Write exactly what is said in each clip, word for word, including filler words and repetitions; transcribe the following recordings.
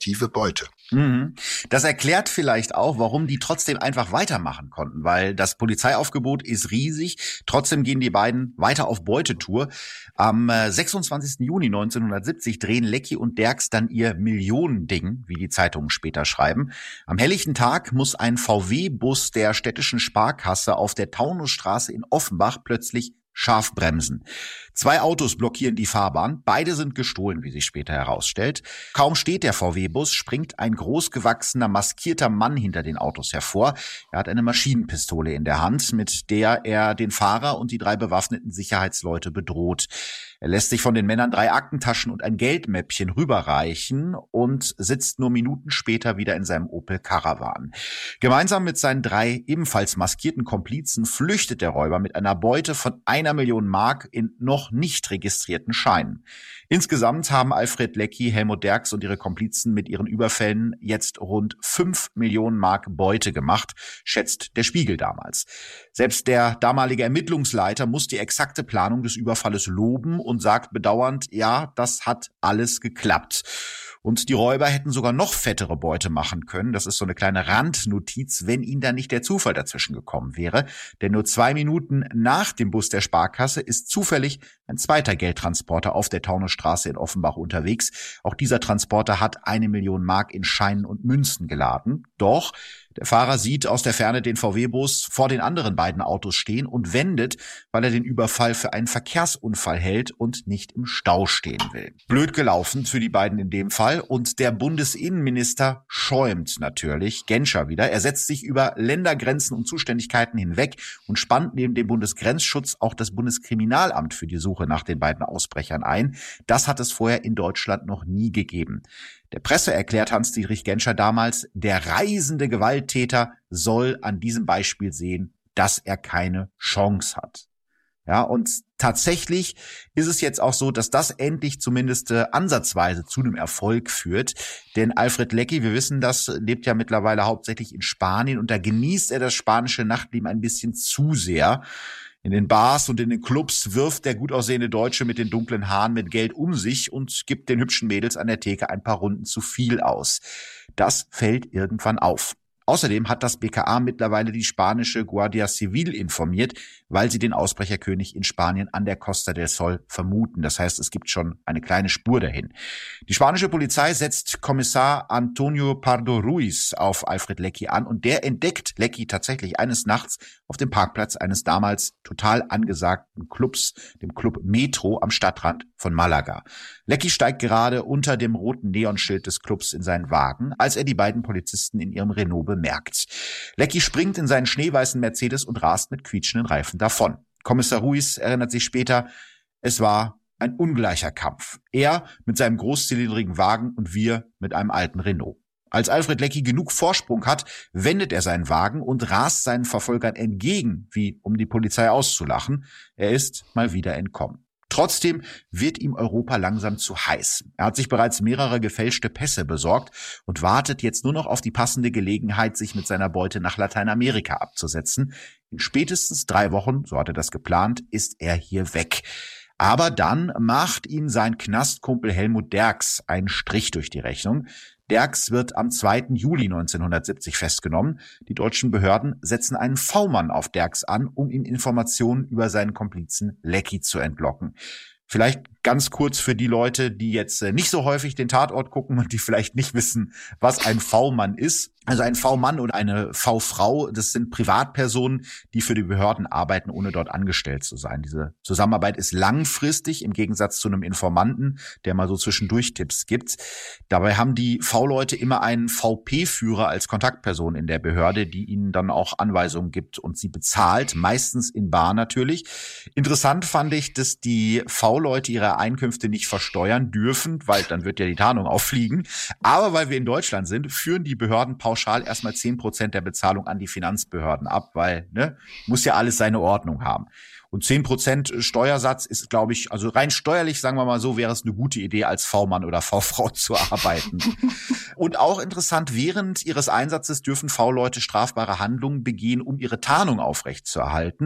lukrative Beute. Mhm. Das erklärt vielleicht auch, warum die trotzdem einfach weitermachen konnten, weil das Polizeiaufgebot ist riesig. Trotzdem gehen die beiden weiter auf Beutetour. Am sechsundzwanzigsten Juni neunzehnhundertsiebzig drehen Lecky und Derks dann ihr Millionending, wie die Zeitungen später schreiben. Am helllichten Tag muss ein V W-Bus der städtischen Sparkasse auf der Taunusstraße in Offenbach plötzlich scharf bremsen. Zwei Autos blockieren die Fahrbahn. Beide sind gestohlen, wie sich später herausstellt. Kaum steht der V W-Bus, springt ein großgewachsener, maskierter Mann hinter den Autos hervor. Er hat eine Maschinenpistole in der Hand, mit der er den Fahrer und die drei bewaffneten Sicherheitsleute bedroht. Er lässt sich von den Männern drei Aktentaschen und ein Geldmäppchen rüberreichen und sitzt nur Minuten später wieder in seinem Opel Caravan. Gemeinsam mit seinen drei ebenfalls maskierten Komplizen flüchtet der Räuber mit einer Beute von einer Million Mark in noch nicht registrierten Scheinen. Insgesamt haben Alfred Lecky, Helmut Derks und ihre Komplizen mit ihren Überfällen jetzt rund fünf Millionen Mark Beute gemacht, schätzt der Spiegel damals. Selbst der damalige Ermittlungsleiter muss die exakte Planung des Überfalles loben und sagt bedauernd, ja, das hat alles geklappt. Und die Räuber hätten sogar noch fettere Beute machen können. Das ist so eine kleine Randnotiz, wenn ihnen da nicht der Zufall dazwischen gekommen wäre. Denn nur zwei Minuten nach dem Bus der Sparkasse ist zufällig ein zweiter Geldtransporter auf der Taunusstraße in Offenbach unterwegs. Auch dieser Transporter hat eine Million Mark in Scheinen und Münzen geladen. Doch der Fahrer sieht aus der Ferne den V W-Bus vor den anderen beiden Autos stehen und wendet, weil er den Überfall für einen Verkehrsunfall hält und nicht im Stau stehen will. Blöd gelaufen für die beiden in dem Fall. Und der Bundesinnenminister schäumt natürlich. Genscher wieder. Er setzt sich über Ländergrenzen und Zuständigkeiten hinweg und spannt neben dem Bundesgrenzschutz auch das Bundeskriminalamt für die Suche nach den beiden Ausbrechern ein. Das hat es vorher in Deutschland noch nie gegeben. Der Presse erklärt Hans-Dietrich Genscher damals, der reisende Gewalttäter soll an diesem Beispiel sehen, dass er keine Chance hat. Ja, und tatsächlich ist es jetzt auch so, dass das endlich zumindest äh, ansatzweise zu einem Erfolg führt. Denn Alfred Lecky, wir wissen das, lebt ja mittlerweile hauptsächlich in Spanien und da genießt er das spanische Nachtleben ein bisschen zu sehr. In den Bars und in den Clubs wirft der gut aussehende Deutsche mit den dunklen Haaren mit Geld um sich und gibt den hübschen Mädels an der Theke ein paar Runden zu viel aus. Das fällt irgendwann auf. Außerdem hat das B K A mittlerweile die spanische Guardia Civil informiert, weil sie den Ausbrecherkönig in Spanien an der Costa del Sol vermuten. Das heißt, es gibt schon eine kleine Spur dahin. Die spanische Polizei setzt Kommissar Antonio Pardo Ruiz auf Alfred Lecky an und der entdeckt Lecky tatsächlich eines Nachts auf dem Parkplatz eines damals total angesagten Clubs, dem Club Metro am Stadtrand von Malaga. Lecky steigt gerade unter dem roten Neonschild des Clubs in seinen Wagen, als er die beiden Polizisten in ihrem Renault bemerkt. Lecky springt in seinen schneeweißen Mercedes und rast mit quietschenden Reifen davon. Kommissar Ruiz erinnert sich später, es war ein ungleicher Kampf. Er mit seinem großzylindrigen Wagen und wir mit einem alten Renault. Als Alfred Lecky genug Vorsprung hat, wendet er seinen Wagen und rast seinen Verfolgern entgegen, wie um die Polizei auszulachen. Er ist mal wieder entkommen. Trotzdem wird ihm Europa langsam zu heiß. Er hat sich bereits mehrere gefälschte Pässe besorgt und wartet jetzt nur noch auf die passende Gelegenheit, sich mit seiner Beute nach Lateinamerika abzusetzen. In spätestens drei Wochen, so hat er das geplant, ist er hier weg. Aber dann macht ihn sein Knastkumpel Helmut Derks einen Strich durch die Rechnung. Derks wird am zweiten Juli neunzehnhundertsiebzig festgenommen. Die deutschen Behörden setzen einen V-Mann auf Derks an, um ihm Informationen über seinen Komplizen Lecky zu entlocken. Vielleicht ganz kurz für die Leute, die jetzt nicht so häufig den Tatort gucken und die vielleicht nicht wissen, was ein V-Mann ist. Also ein V-Mann oder eine V-Frau, das sind Privatpersonen, die für die Behörden arbeiten, ohne dort angestellt zu sein. Diese Zusammenarbeit ist langfristig im Gegensatz zu einem Informanten, der mal so zwischendurch Tipps gibt. Dabei haben die V-Leute immer einen V P-Führer als Kontaktperson in der Behörde, die ihnen dann auch Anweisungen gibt und sie bezahlt, meistens in bar natürlich. Interessant fand ich, dass die V-Leute ihre Einkünfte nicht versteuern dürfen, weil dann wird ja die Tarnung auffliegen. Aber weil wir in Deutschland sind, führen die Behörden pauschal erstmal zehn Prozent der Bezahlung an die Finanzbehörden ab, weil ne, muss ja alles seine Ordnung haben. Und zehn Prozent Steuersatz ist, glaube ich, also rein steuerlich, sagen wir mal so, wäre es eine gute Idee, als V-Mann oder V-Frau zu arbeiten. Und auch interessant, während ihres Einsatzes dürfen V-Leute strafbare Handlungen begehen, um ihre Tarnung aufrechtzuerhalten.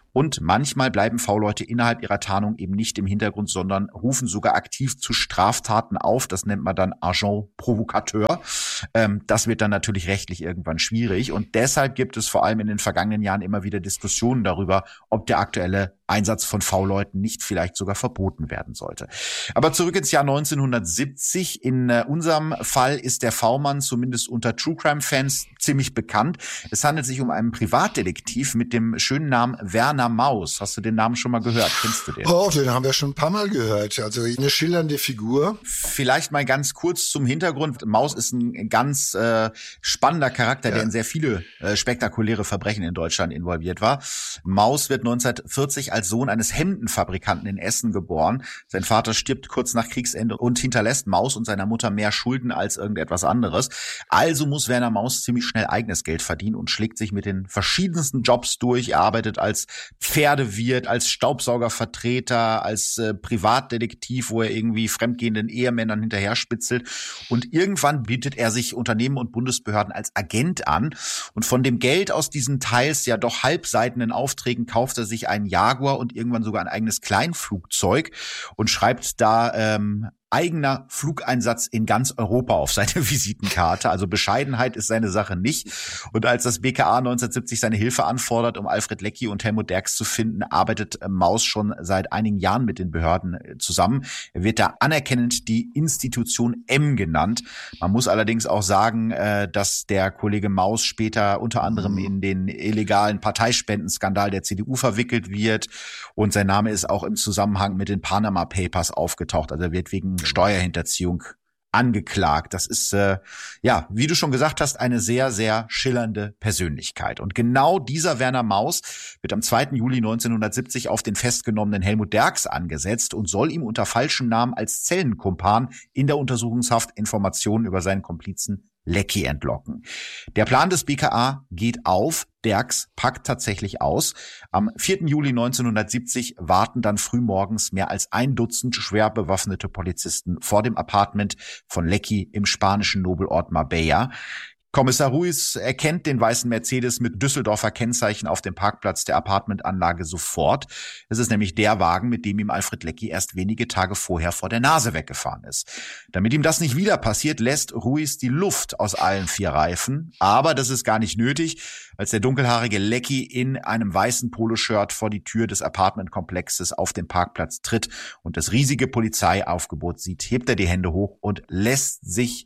Und manchmal bleiben V-Leute innerhalb ihrer Tarnung eben nicht im Hintergrund, sondern rufen sogar aktiv zu Straftaten auf. Das nennt man dann Agent Provocateur. Ähm, das wird dann natürlich rechtlich irgendwann schwierig. Und deshalb gibt es vor allem in den vergangenen Jahren immer wieder Diskussionen darüber, ob der aktuelle Einsatz von V-Leuten nicht vielleicht sogar verboten werden sollte. Aber zurück ins Jahr neunzehnhundertsiebzig. In äh, unserem Fall ist der V-Mann zumindest unter True-Crime-Fans ziemlich bekannt. Es handelt sich um einen Privatdetektiv mit dem schönen Namen Werner Maus. Hast du den Namen schon mal gehört? Kennst du den? Oh, den haben wir schon ein paar Mal gehört. Also eine schillernde Figur. Vielleicht mal ganz kurz zum Hintergrund. Maus ist ein ganz äh, spannender Charakter, ja, der in sehr viele äh, spektakuläre Verbrechen in Deutschland involviert war. Maus wird neunzehnhundertvierzig als Sohn eines Hemdenfabrikanten in Essen geboren. Sein Vater stirbt kurz nach Kriegsende und hinterlässt Maus und seiner Mutter mehr Schulden als irgendetwas anderes. Also muss Werner Maus ziemlich schnell eigenes Geld verdienen und schlägt sich mit den verschiedensten Jobs durch. Er arbeitet als Pferdewirt, als Staubsaugervertreter, als äh, Privatdetektiv, wo er irgendwie fremdgehenden Ehemännern hinterher spitzelt. Und irgendwann bietet er sich Unternehmen und Bundesbehörden als Agent an. Und von dem Geld aus diesen teils ja doch halbseitenden Aufträgen kauft er sich einen Jaguar und irgendwann sogar ein eigenes Kleinflugzeug und schreibt da ähm, eigener Flugeinsatz in ganz Europa auf seine Visitenkarte. Also Bescheidenheit ist seine Sache nicht. Und als das B K A neunzehnhundertsiebzig seine Hilfe anfordert, um Alfred Leckie und Helmut Derks zu finden, arbeitet Maus schon seit einigen Jahren mit den Behörden zusammen. Er wird da anerkennend die Institution M genannt. Man muss allerdings auch sagen, dass der Kollege Maus später unter anderem in den illegalen Parteispendenskandal der C D U verwickelt wird. Und sein Name ist auch im Zusammenhang mit den Panama Papers aufgetaucht. Also er wird wegen Steuerhinterziehung angeklagt. Das ist, äh, ja, wie du schon gesagt hast, eine sehr, sehr schillernde Persönlichkeit. Und genau dieser Werner Maus wird am zweiten Juli neunzehnhundertsiebzig auf den festgenommenen Helmut Derks angesetzt und soll ihm unter falschem Namen als Zellenkumpan in der Untersuchungshaft Informationen über seinen Komplizen Leckie entlocken. Der Plan des B K A geht auf. Derks packt tatsächlich aus. Am vierten Juli neunzehnhundertsiebzig warten dann frühmorgens mehr als ein Dutzend schwer bewaffnete Polizisten vor dem Apartment von Leckie im spanischen Nobelort Marbella. Kommissar Ruiz erkennt den weißen Mercedes mit Düsseldorfer Kennzeichen auf dem Parkplatz der Apartmentanlage sofort. Es ist nämlich der Wagen, mit dem ihm Alfred Leckie erst wenige Tage vorher vor der Nase weggefahren ist. Damit ihm das nicht wieder passiert, lässt Ruiz die Luft aus allen vier Reifen. Aber das ist gar nicht nötig. Als der dunkelhaarige Leckie in einem weißen Poloshirt vor die Tür des Apartmentkomplexes auf dem Parkplatz tritt und das riesige Polizeiaufgebot sieht, hebt er die Hände hoch und lässt sich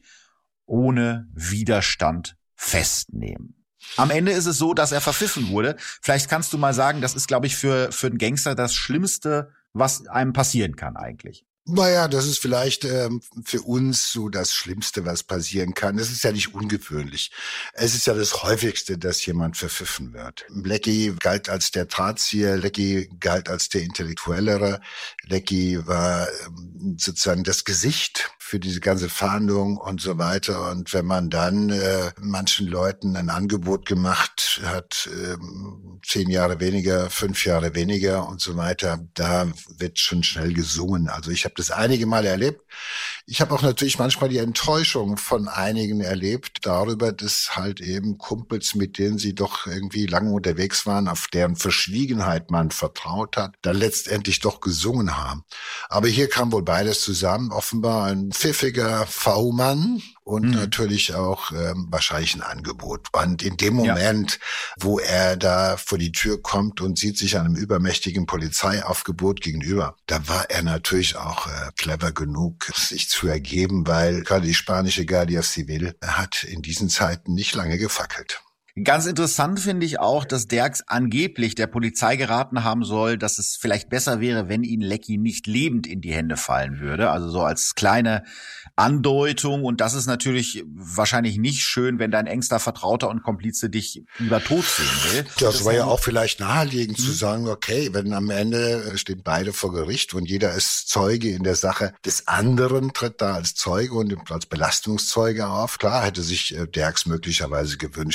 ohne Widerstand festnehmen. Am Ende ist es so, dass er verpfiffen wurde. Vielleicht kannst du mal sagen, das ist, glaube ich, für, für einen Gangster das Schlimmste, was einem passieren kann eigentlich. Naja, das ist vielleicht ähm, für uns so das Schlimmste, was passieren kann. Es ist ja nicht ungewöhnlich. Es ist ja das Häufigste, dass jemand verpfiffen wird. Leckie galt als der Drahtzieher, Leckie galt als der Intellektuellere. Leckie war ähm, sozusagen das Gesicht für diese ganze Fahndung und so weiter. Und wenn man dann äh, manchen Leuten ein Angebot gemacht hat, äh, zehn Jahre weniger, fünf Jahre weniger und so weiter, da wird schon schnell gesungen. Also ich habe das einige Mal erlebt. Ich habe auch natürlich manchmal die Enttäuschung von einigen erlebt darüber, dass halt eben Kumpels, mit denen sie doch irgendwie lange unterwegs waren, auf deren Verschwiegenheit man vertraut hat, dann letztendlich doch gesungen haben. Aber hier kam wohl beides zusammen. Offenbar ein pfiffiger V-Mann und mhm. natürlich auch ähm, wahrscheinlich ein Angebot. Und in dem Moment, ja. wo er da vor die Tür kommt und sieht sich einem übermächtigen Polizeiaufgebot gegenüber, da war er natürlich auch äh, clever genug, sich zu ergeben, weil gerade die spanische Guardia Civil hat in diesen Zeiten nicht lange gefackelt. Ganz interessant finde ich auch, dass Derks angeblich der Polizei geraten haben soll, dass es vielleicht besser wäre, wenn ihn Leckie nicht lebend in die Hände fallen würde. Also so als kleine Andeutung. Und das ist natürlich wahrscheinlich nicht schön, wenn dein engster Vertrauter und Komplize dich lieber tot sehen will. Das, das war ja auch vielleicht naheliegend mhm. zu sagen, okay, wenn am Ende stehen beide vor Gericht und jeder ist Zeuge in der Sache des anderen, tritt da als Zeuge und als Belastungszeuge auf. Klar hätte sich Derks möglicherweise gewünscht, dass sein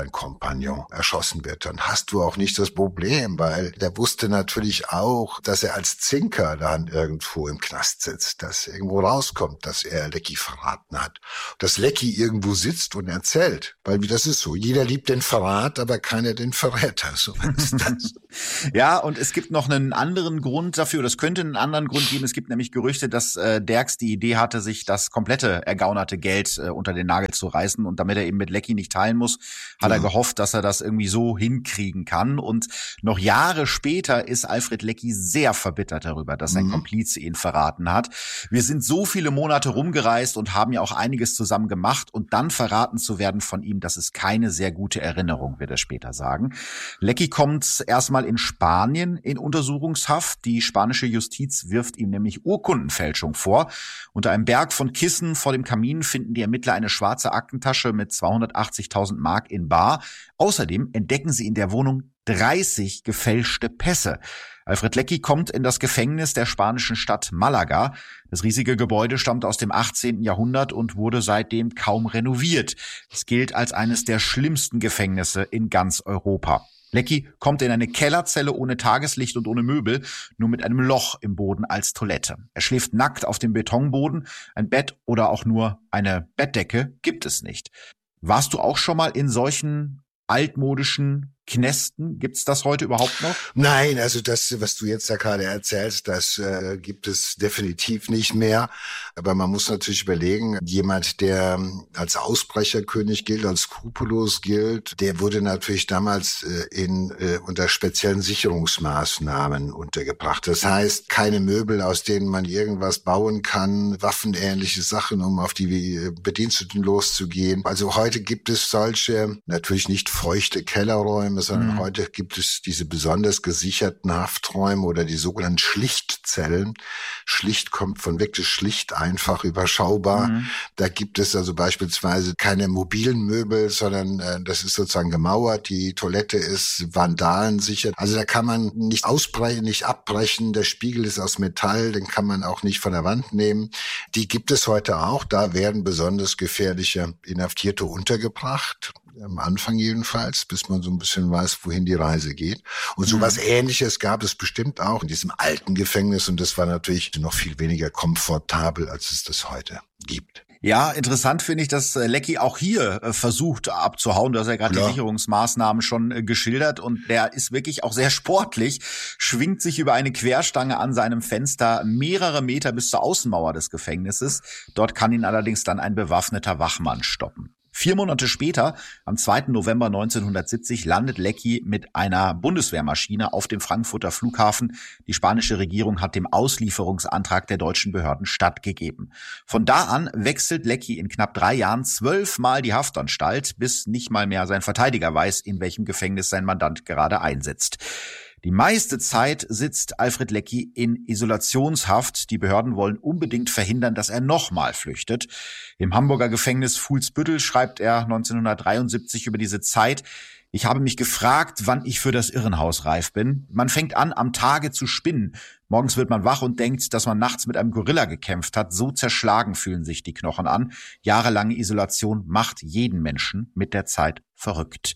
sein Kompagnon erschossen wird, dann hast du auch nicht das Problem, weil der wusste natürlich auch, dass er als Zinker dann irgendwo im Knast sitzt, dass irgendwo rauskommt, dass er Leckie verraten hat. Dass Leckie irgendwo sitzt und erzählt, weil das ist so, jeder liebt den Verrat, aber keiner den Verräter. So ist das. Ja, und es gibt noch einen anderen Grund dafür, oder es könnte einen anderen Grund geben. Es gibt nämlich Gerüchte, dass äh, Derks die Idee hatte, sich das komplette ergaunerte Geld äh, unter den Nagel zu reißen. Und damit er eben mit Leckie nicht teilen muss, hat ja. er gehofft, dass er das irgendwie so hinkriegen kann. Und noch Jahre später ist Alfred Leckie sehr verbittert darüber, dass sein mhm. Komplize ihn verraten hat. Wir sind so viele Monate rumgereist und haben ja auch einiges zusammen gemacht. Und dann verraten zu werden von ihm, das ist keine sehr gute Erinnerung, wird er später sagen. Leckie kommt erstmal in Spanien in Untersuchungshaft. Die spanische Justiz wirft ihm nämlich Urkundenfälschung vor. Unter einem Berg von Kissen vor dem Kamin finden die Ermittler eine schwarze Aktentasche mit zweihundertachtzigtausend Mark in bar. Außerdem entdecken sie in der Wohnung dreißig gefälschte Pässe. Alfred Leckie kommt in das Gefängnis der spanischen Stadt Malaga. Das riesige Gebäude stammt aus dem achtzehnten Jahrhundert und wurde seitdem kaum renoviert. Es gilt als eines der schlimmsten Gefängnisse in ganz Europa. Leckie kommt in eine Kellerzelle ohne Tageslicht und ohne Möbel, nur mit einem Loch im Boden als Toilette. Er schläft nackt auf dem Betonboden. Ein Bett oder auch nur eine Bettdecke gibt es nicht. Warst du auch schon mal in solchen altmodischen Knästen? Gibt's das heute überhaupt noch? Nein, also das, was du jetzt da gerade erzählst, das äh, gibt es definitiv nicht mehr. Aber man muss natürlich überlegen, jemand, der als Ausbrecherkönig gilt, als skrupellos gilt, der wurde natürlich damals äh, in äh, unter speziellen Sicherungsmaßnahmen untergebracht. Das heißt, keine Möbel, aus denen man irgendwas bauen kann, waffenähnliche Sachen, um auf die Bediensteten loszugehen. Also heute gibt es solche, natürlich nicht feuchte Kellerräume, sondern mhm. heute gibt es diese besonders gesicherten Hafträume oder die sogenannten Schlichtzellen. Schlicht kommt von wirklich schlicht, einfach, überschaubar. Mhm. Da gibt es also beispielsweise keine mobilen Möbel, sondern äh, das ist sozusagen gemauert. Die Toilette ist vandalensicher. Also da kann man nicht ausbrechen, nicht abbrechen. Der Spiegel ist aus Metall, den kann man auch nicht von der Wand nehmen. Die gibt es heute auch. Da werden besonders gefährliche Inhaftierte untergebracht. Am Anfang jedenfalls, bis man so ein bisschen weiß, wohin die Reise geht. Und sowas mhm. Ähnliches gab es bestimmt auch in diesem alten Gefängnis. Und das war natürlich noch viel weniger komfortabel, als es das heute gibt. Ja, interessant finde ich, dass Leckie auch hier äh, versucht abzuhauen. Du hast ja gerade die Sicherungsmaßnahmen schon äh, geschildert und der ist wirklich auch sehr sportlich, schwingt sich über eine Querstange an seinem Fenster mehrere Meter bis zur Außenmauer des Gefängnisses. Dort kann ihn allerdings dann ein bewaffneter Wachmann stoppen. Vier Monate später, am zweiten November neunzehnhundertsiebzig, landet Leckie mit einer Bundeswehrmaschine auf dem Frankfurter Flughafen. Die spanische Regierung hat dem Auslieferungsantrag der deutschen Behörden stattgegeben. Von da an wechselt Leckie in knapp drei Jahren zwölfmal die Haftanstalt, bis nicht mal mehr sein Verteidiger weiß, in welchem Gefängnis sein Mandant gerade einsitzt. Die meiste Zeit sitzt Alfred Leckie in Isolationshaft. Die Behörden wollen unbedingt verhindern, dass er nochmal flüchtet. Im Hamburger Gefängnis Fuhlsbüttel schreibt er neunzehnhundertdreiundsiebzig über diese Zeit: Ich habe mich gefragt, wann ich für das Irrenhaus reif bin. Man fängt an, am Tage zu spinnen. Morgens wird man wach und denkt, dass man nachts mit einem Gorilla gekämpft hat. So zerschlagen fühlen sich die Knochen an. Jahrelange Isolation macht jeden Menschen mit der Zeit verrückt.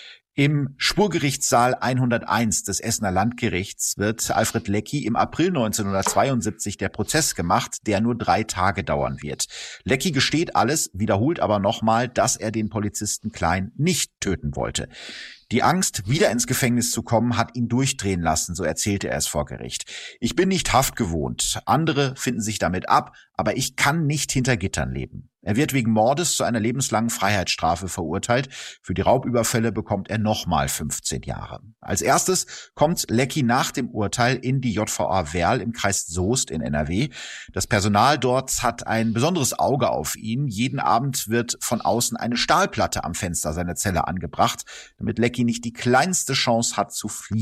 Im Schwurgerichtssaal hunderteins des Essener Landgerichts wird Alfred Leckie im April neunzehnhundertzweiundsiebzig der Prozess gemacht, der nur drei Tage dauern wird. Leckie gesteht alles, wiederholt aber nochmal, dass er den Polizisten Klein nicht töten wollte. Die Angst, wieder ins Gefängnis zu kommen, hat ihn durchdrehen lassen, so erzählte er es vor Gericht. Ich bin nicht haftgewohnt. Andere finden sich damit ab, aber ich kann nicht hinter Gittern leben. Er wird wegen Mordes zu einer lebenslangen Freiheitsstrafe verurteilt. Für die Raubüberfälle bekommt er nochmal fünfzehn Jahre. Als erstes kommt Leckie nach dem Urteil in die J V A Werl im Kreis Soest in N R W. Das Personal dort hat ein besonderes Auge auf ihn. Jeden Abend wird von außen eine Stahlplatte am Fenster seiner Zelle angebracht, damit Leckie nicht die kleinste Chance hat zu fliehen.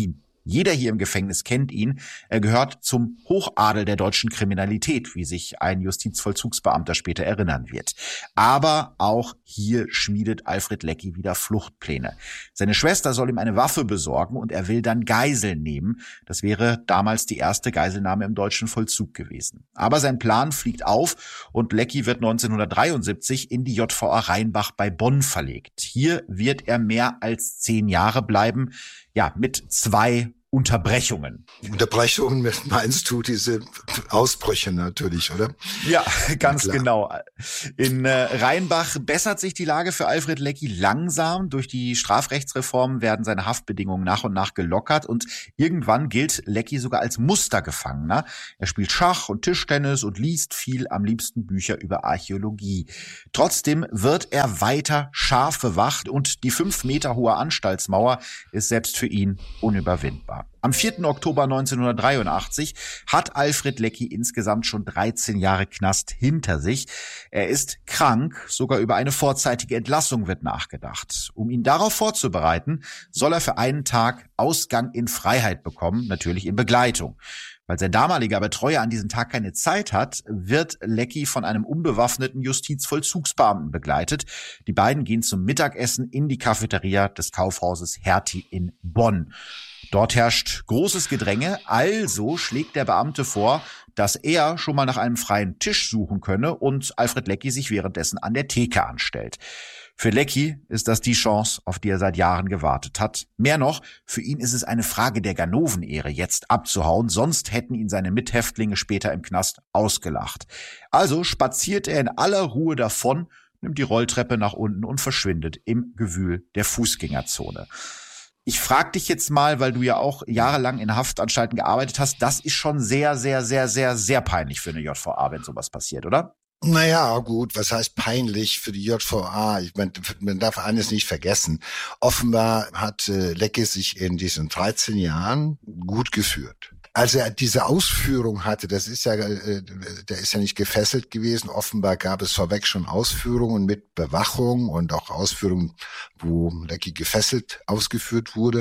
Jeder hier im Gefängnis kennt ihn. Er gehört zum Hochadel der deutschen Kriminalität, wie sich ein Justizvollzugsbeamter später erinnern wird. Aber auch hier schmiedet Alfred Leckie wieder Fluchtpläne. Seine Schwester soll ihm eine Waffe besorgen und er will dann Geiseln nehmen. Das wäre damals die erste Geiselnahme im deutschen Vollzug gewesen. Aber sein Plan fliegt auf und Leckie wird neunzehnhundertdreiundsiebzig in die J V A Rheinbach bei Bonn verlegt. Hier wird er mehr als zehn Jahre bleiben, ja, mit zwei Unterbrechungen. Unterbrechungen meinst du diese Ausbrüche natürlich, oder? Ja, ganz genau. In äh, Rheinbach bessert sich die Lage für Alfred Leckie langsam. Durch die Strafrechtsreform werden seine Haftbedingungen nach und nach gelockert und irgendwann gilt Leckie sogar als Mustergefangener. Er spielt Schach und Tischtennis und liest viel, am liebsten Bücher über Archäologie. Trotzdem wird er weiter scharf bewacht und die fünf Meter hohe Anstaltsmauer ist selbst für ihn unüberwindbar. Am vierten Oktober neunzehnhundertdreiundachtzig hat Alfred Leckie insgesamt schon dreizehn Jahre Knast hinter sich. Er ist krank, sogar über eine vorzeitige Entlassung wird nachgedacht. Um ihn darauf vorzubereiten, soll er für einen Tag Ausgang in Freiheit bekommen, natürlich in Begleitung. Weil sein damaliger Betreuer an diesem Tag keine Zeit hat, wird Leckie von einem unbewaffneten Justizvollzugsbeamten begleitet. Die beiden gehen zum Mittagessen in die Cafeteria des Kaufhauses Hertie in Bonn. Dort herrscht großes Gedränge, also schlägt der Beamte vor, dass er schon mal nach einem freien Tisch suchen könne und Alfred Leckie sich währenddessen an der Theke anstellt. Für Leckie ist das die Chance, auf die er seit Jahren gewartet hat. Mehr noch, für ihn ist es eine Frage der Ganoven-Ehre, jetzt abzuhauen, sonst hätten ihn seine Mithäftlinge später im Knast ausgelacht. Also spaziert er in aller Ruhe davon, nimmt die Rolltreppe nach unten und verschwindet im Gewühl der Fußgängerzone. Ich frage dich jetzt mal, weil du ja auch jahrelang in Haftanstalten gearbeitet hast, das ist schon sehr, sehr, sehr, sehr, sehr peinlich für eine J V A, wenn sowas passiert, oder? Naja, gut, was heißt peinlich für die J V A? Ich meine, man darf eines nicht vergessen. Offenbar hat äh, Leckie sich in diesen dreizehn Jahren gut geführt. Als er diese Ausführung hatte, das ist ja, äh, der ist ja nicht gefesselt gewesen. Offenbar gab es vorweg schon Ausführungen mit Bewachung und auch Ausführungen, wo Leckie gefesselt ausgeführt wurde.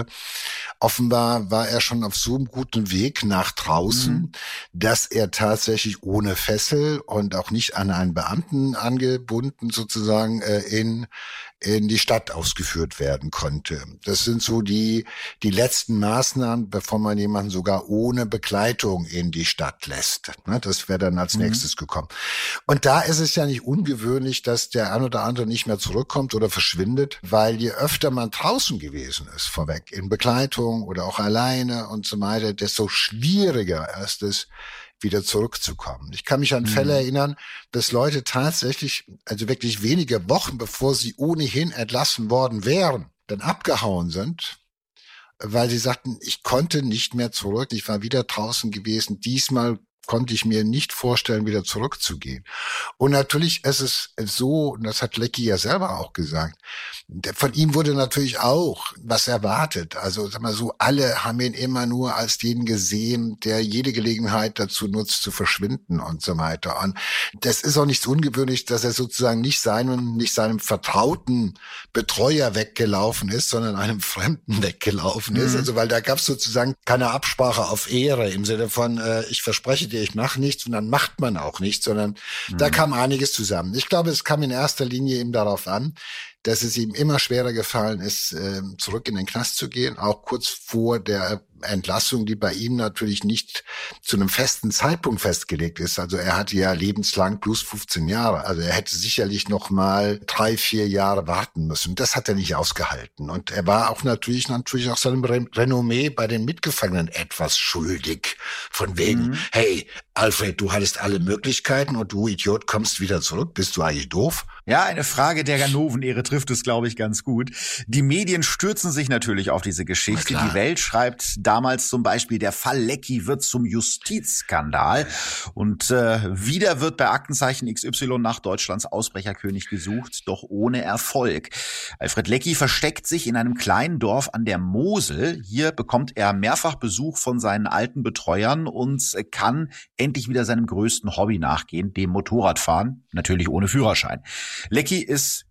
Offenbar war er schon auf so einem guten Weg nach draußen, mhm. dass er tatsächlich ohne Fessel und auch nicht an einen Beamten angebunden sozusagen äh, in in die Stadt ausgeführt werden konnte. Das sind so die die letzten Maßnahmen, bevor man jemanden sogar ohne Begleitung in die Stadt lässt. Das wäre dann als mhm. nächstes gekommen. Und da ist es ja nicht ungewöhnlich, dass der ein oder andere nicht mehr zurückkommt oder verschwindet, weil je öfter man draußen gewesen ist, vorweg, in Begleitung oder auch alleine und so weiter, desto schwieriger ist es, wieder zurückzukommen. Ich kann mich an mhm. Fälle erinnern, dass Leute tatsächlich, also wirklich wenige Wochen, bevor sie ohnehin entlassen worden wären, dann abgehauen sind, weil sie sagten, ich konnte nicht mehr zurück, ich war wieder draußen gewesen, diesmal konnte ich mir nicht vorstellen, wieder zurückzugehen. Und natürlich ist es so, und das hat Leckie ja selber auch gesagt, von ihm wurde natürlich auch was erwartet. Also sag mal so, alle haben ihn immer nur als den gesehen, der jede Gelegenheit dazu nutzt, zu verschwinden und so weiter. Und das ist auch nichts Ungewöhnlich, dass er sozusagen nicht seinem, nicht seinem vertrauten Betreuer weggelaufen ist, sondern einem Fremden weggelaufen mhm. ist. Also weil da gab es sozusagen keine Absprache auf Ehre im Sinne von, äh, ich verspreche dir, ich mache nichts und dann macht man auch nichts, sondern mhm. da kam einiges zusammen. Ich glaube, es kam in erster Linie eben darauf an, dass es ihm immer schwerer gefallen ist, zurück in den Knast zu gehen, auch kurz vor der Entlassung, die bei ihm natürlich nicht zu einem festen Zeitpunkt festgelegt ist. Also er hatte ja lebenslang plus fünfzehn Jahre. Also er hätte sicherlich noch mal drei, vier Jahre warten müssen. Das hat er nicht ausgehalten. Und er war auch natürlich, natürlich auch seinem Renommee bei den Mitgefangenen etwas schuldig. Von wegen, mhm. hey, Alfred, du hattest alle Möglichkeiten und du Idiot kommst wieder zurück. Bist du eigentlich doof? Ja, eine Frage der Ganoven-Ehre trifft es, glaube ich, ganz gut. Die Medien stürzen sich natürlich auf diese Geschichte. Die Welt schreibt damals zum Beispiel, der Fall Leckie wird zum Justizskandal. Und äh, wieder wird bei Aktenzeichen X Y nach Deutschlands Ausbrecherkönig gesucht, doch ohne Erfolg. Alfred Leckie versteckt sich in einem kleinen Dorf an der Mosel. Hier bekommt er mehrfach Besuch von seinen alten Betreuern und kann endlich wieder seinem größten Hobby nachgehen, dem Motorradfahren, natürlich ohne Führerschein. Leckie ist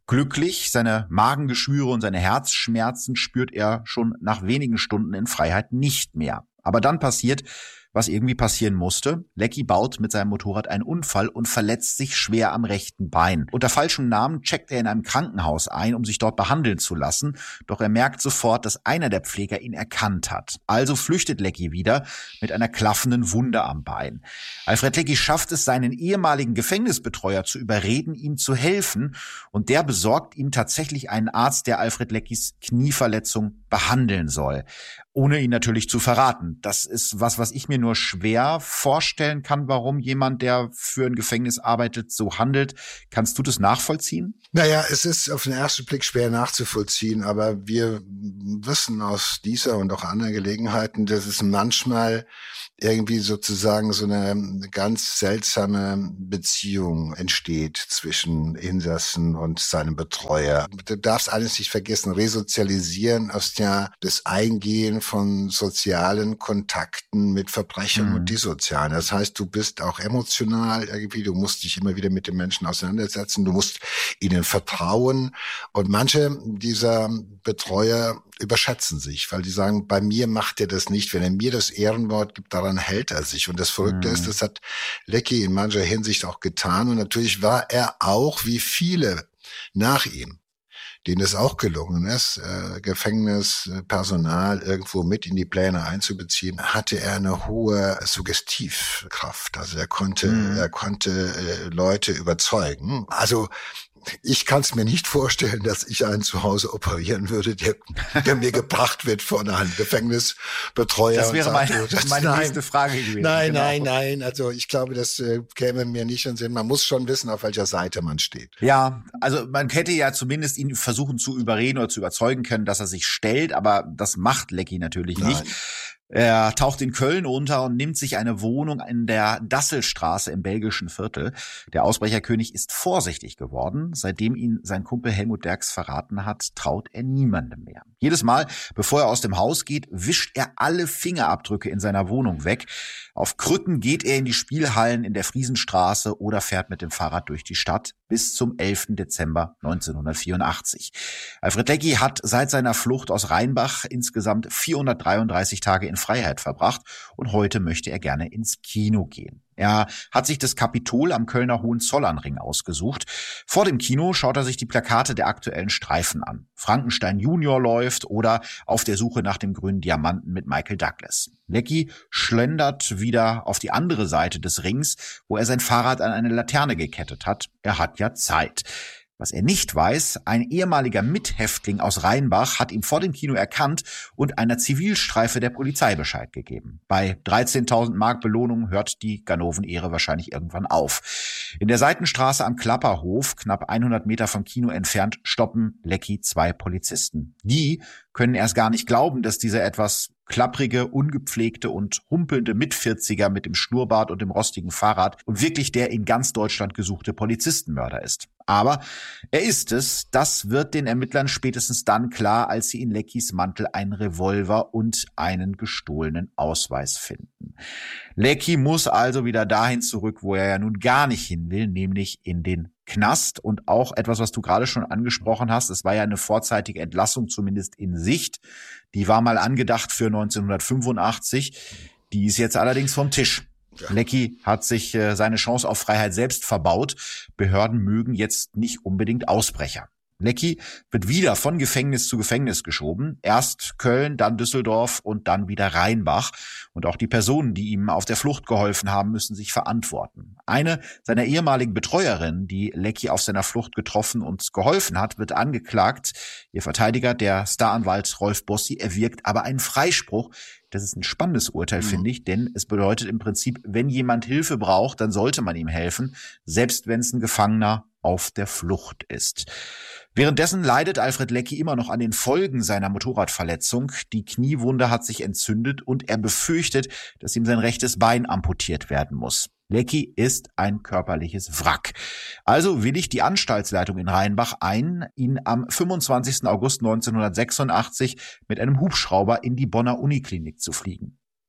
Glücklich, seine Magengeschwüre und seine Herzschmerzen spürt er schon nach wenigen Stunden in Freiheit nicht mehr. Aber dann passiert, was irgendwie passieren musste. Lecky baut mit seinem Motorrad einen Unfall und verletzt sich schwer am rechten Bein. Unter falschem Namen checkt er in einem Krankenhaus ein, um sich dort behandeln zu lassen. Doch er merkt sofort, dass einer der Pfleger ihn erkannt hat. Also flüchtet Lecky wieder mit einer klaffenden Wunde am Bein. Alfred Lecky schafft es, seinen ehemaligen Gefängnisbetreuer zu überreden, ihm zu helfen. Und der besorgt ihm tatsächlich einen Arzt, der Alfred Leckys Knieverletzung behandeln soll. Ohne ihn natürlich zu verraten. Das ist was, was ich mir nur schwer vorstellen kann, warum jemand, der für ein Gefängnis arbeitet, so handelt. Kannst du das nachvollziehen? Naja, es ist auf den ersten Blick schwer nachzuvollziehen, aber wir wissen aus dieser und auch anderen Gelegenheiten, dass es manchmal irgendwie sozusagen so eine ganz seltsame Beziehung entsteht zwischen Insassen und seinem Betreuer. Du darfst alles nicht vergessen, resozialisieren aus der, das Eingehen von sozialen Kontakten mit Verbrechern mhm. und Dissozialen. Das heißt, du bist auch emotional irgendwie, du musst dich immer wieder mit den Menschen auseinandersetzen, du musst ihnen vertrauen. Und manche dieser Betreuer überschätzen sich, weil die sagen, bei mir macht er das nicht. Wenn er mir das Ehrenwort gibt, daran hält er sich. Und das Verrückte mhm. ist, das hat Lecky in mancher Hinsicht auch getan. Und natürlich war er auch, wie viele nach ihm, denen es auch gelungen ist, äh, Gefängnispersonal irgendwo mit in die Pläne einzubeziehen, hatte er eine hohe Suggestivkraft. Also er konnte, mhm. er konnte äh, Leute überzeugen. Also ich kann es mir nicht vorstellen, dass ich einen zu Hause operieren würde, der, der mir gebracht wird von einem Gefängnisbetreuer. Das wäre sagt, meine, das, meine nein, nächste Frage gewesen. Nein, genau. nein, nein. Also ich glaube, das äh, käme mir nicht in den Sinn. Man muss schon wissen, auf welcher Seite man steht. Ja, also man hätte ja zumindest ihn versuchen zu überreden oder zu überzeugen können, dass er sich stellt, aber das macht Lecky natürlich Nein. nicht. Er taucht in Köln unter und nimmt sich eine Wohnung in der Dasselstraße im belgischen Viertel. Der Ausbrecherkönig ist vorsichtig geworden. Seitdem ihn sein Kumpel Helmut Derks verraten hat, traut er niemandem mehr. Jedes Mal, bevor er aus dem Haus geht, wischt er alle Fingerabdrücke in seiner Wohnung weg. Auf Krücken geht er in die Spielhallen in der Friesenstraße oder fährt mit dem Fahrrad durch die Stadt bis zum elften Dezember neunzehnhundertvierundachtzig. Alfred Lecky hat seit seiner Flucht aus Rheinbach insgesamt vierhundertdreiunddreißig Tage in Freiheit verbracht und heute möchte er gerne ins Kino gehen. Er hat sich das Kapitol am Kölner Hohenzollernring ausgesucht. Vor dem Kino schaut er sich die Plakate der aktuellen Streifen an. Frankenstein Junior läuft oder Auf der Suche nach dem grünen Diamanten mit Michael Douglas. Lecky schlendert wieder auf die andere Seite des Rings, wo er sein Fahrrad an eine Laterne gekettet hat. Er hat ja Zeit. Was er nicht weiß, ein ehemaliger Mithäftling aus Rheinbach hat ihn vor dem Kino erkannt und einer Zivilstreife der Polizei Bescheid gegeben. Bei dreizehntausend Mark Belohnung hört die Ganoven-Ehre wahrscheinlich irgendwann auf. In der Seitenstraße am Klapperhof, knapp hundert Meter vom Kino entfernt, stoppen Lecky zwei Polizisten. Die können erst gar nicht glauben, dass dieser etwas klapprige, ungepflegte und humpelnde Mitvierziger mit dem Schnurrbart und dem rostigen Fahrrad und wirklich der in ganz Deutschland gesuchte Polizistenmörder ist. Aber er ist es. Das wird den Ermittlern spätestens dann klar, als sie in Leckys Mantel einen Revolver und einen gestohlenen Ausweis finden. Lecky muss also wieder dahin zurück, wo er ja nun gar nicht hin will, nämlich in den Knast. Und auch etwas, was du gerade schon angesprochen hast, es war ja eine vorzeitige Entlassung zumindest in Sicht. Die war mal angedacht für neunzehnhundertfünfundachtzig. Die ist jetzt allerdings vom Tisch. Ja. Lecky hat sich äh, seine Chance auf Freiheit selbst verbaut. Behörden mögen jetzt nicht unbedingt Ausbrecher. Lecky wird wieder von Gefängnis zu Gefängnis geschoben. Erst Köln, dann Düsseldorf und dann wieder Rheinbach. Und auch die Personen, die ihm auf der Flucht geholfen haben, müssen sich verantworten. Eine seiner ehemaligen Betreuerinnen, die Lecky auf seiner Flucht getroffen und geholfen hat, wird angeklagt. Ihr Verteidiger, der Staranwalt Rolf Bossi, erwirkt aber einen Freispruch. Das ist ein spannendes Urteil, mhm. finde ich, denn es bedeutet im Prinzip, wenn jemand Hilfe braucht, dann sollte man ihm helfen, selbst wenn es ein Gefangener auf der Flucht ist. Währenddessen leidet Alfred Lecky immer noch an den Folgen seiner Motorradverletzung. Die Kniewunde hat sich entzündet und er befürchtet, dass ihm sein rechtes Bein amputiert werden muss. Lecky ist ein körperliches Wrack. Also willigt die Anstaltsleitung in Rheinbach ein, ihn am fünfundzwanzigsten August neunzehnhundertsechsundachtzig mit einem Hubschrauber in die Bonner Uniklinik zu fliegen.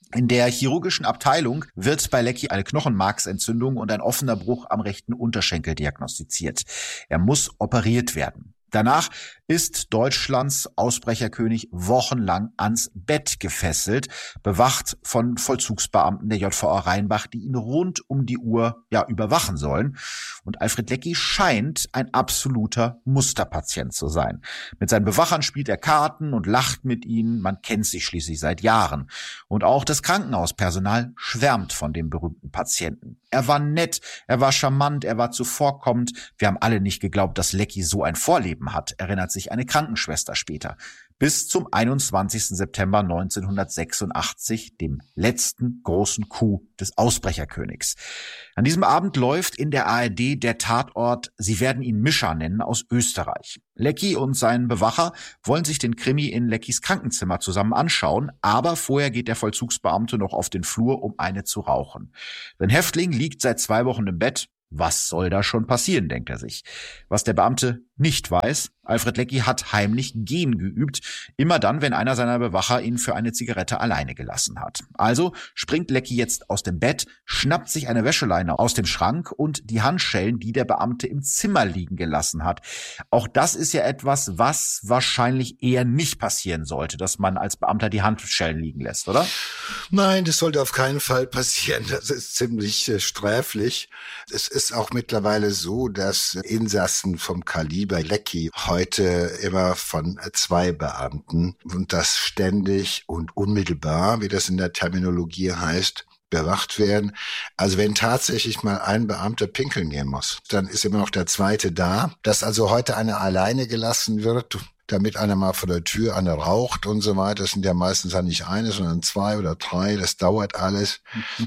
In der chirurgischen Abteilung wird bei Leckie eine Knochenmarksentzündung und ein offener Bruch am rechten Unterschenkel diagnostiziert. Er muss operiert werden. Danach ist Deutschlands Ausbrecherkönig wochenlang ans Bett gefesselt, bewacht von Vollzugsbeamten der J V A Rheinbach, die ihn rund um die Uhr ja überwachen sollen. Und Alfred Leckie scheint ein absoluter Musterpatient zu sein. Mit seinen Bewachern spielt er Karten und lacht mit ihnen. Man kennt sich schließlich seit Jahren. Und auch das Krankenhauspersonal schwärmt von dem berühmten Patienten. Er war nett, er war charmant, er war zuvorkommend. Wir haben alle nicht geglaubt, dass Leckie so ein Vorleben hat, erinnert sich eine Krankenschwester später. Bis zum einundzwanzigsten September neunzehnhundertsechsundachtzig, dem letzten großen Coup des Ausbrecherkönigs. An diesem Abend läuft in der A R D der Tatort, Sie werden ihn Mischa nennen, aus Österreich. Leckie und sein Bewacher wollen sich den Krimi in Leckies Krankenzimmer zusammen anschauen, aber vorher geht der Vollzugsbeamte noch auf den Flur, um eine zu rauchen. Sein Häftling liegt seit zwei Wochen im Bett. Was soll da schon passieren, denkt er sich. Was der Beamte nicht weiß, Alfred Leckie hat heimlich Gehen geübt, immer dann, wenn einer seiner Bewacher ihn für eine Zigarette alleine gelassen hat. Also springt Leckie jetzt aus dem Bett, schnappt sich eine Wäscheleine aus dem Schrank und die Handschellen, die der Beamte im Zimmer liegen gelassen hat. Auch das ist ja etwas, was wahrscheinlich eher nicht passieren sollte, dass man als Beamter die Handschellen liegen lässt, oder? Nein, das sollte auf keinen Fall passieren. Das ist ziemlich äh, sträflich. Es ist auch mittlerweile so, dass Insassen vom Kaliber Leckie heute immer von zwei Beamten und das ständig und unmittelbar, wie das in der Terminologie heißt, bewacht werden. Also wenn tatsächlich mal ein Beamter pinkeln gehen muss, dann ist immer noch der zweite da. Dass also heute einer alleine gelassen wird, damit einer mal vor der Tür einer raucht und so weiter. Das sind ja meistens ja nicht eine, sondern zwei oder drei. Das dauert alles.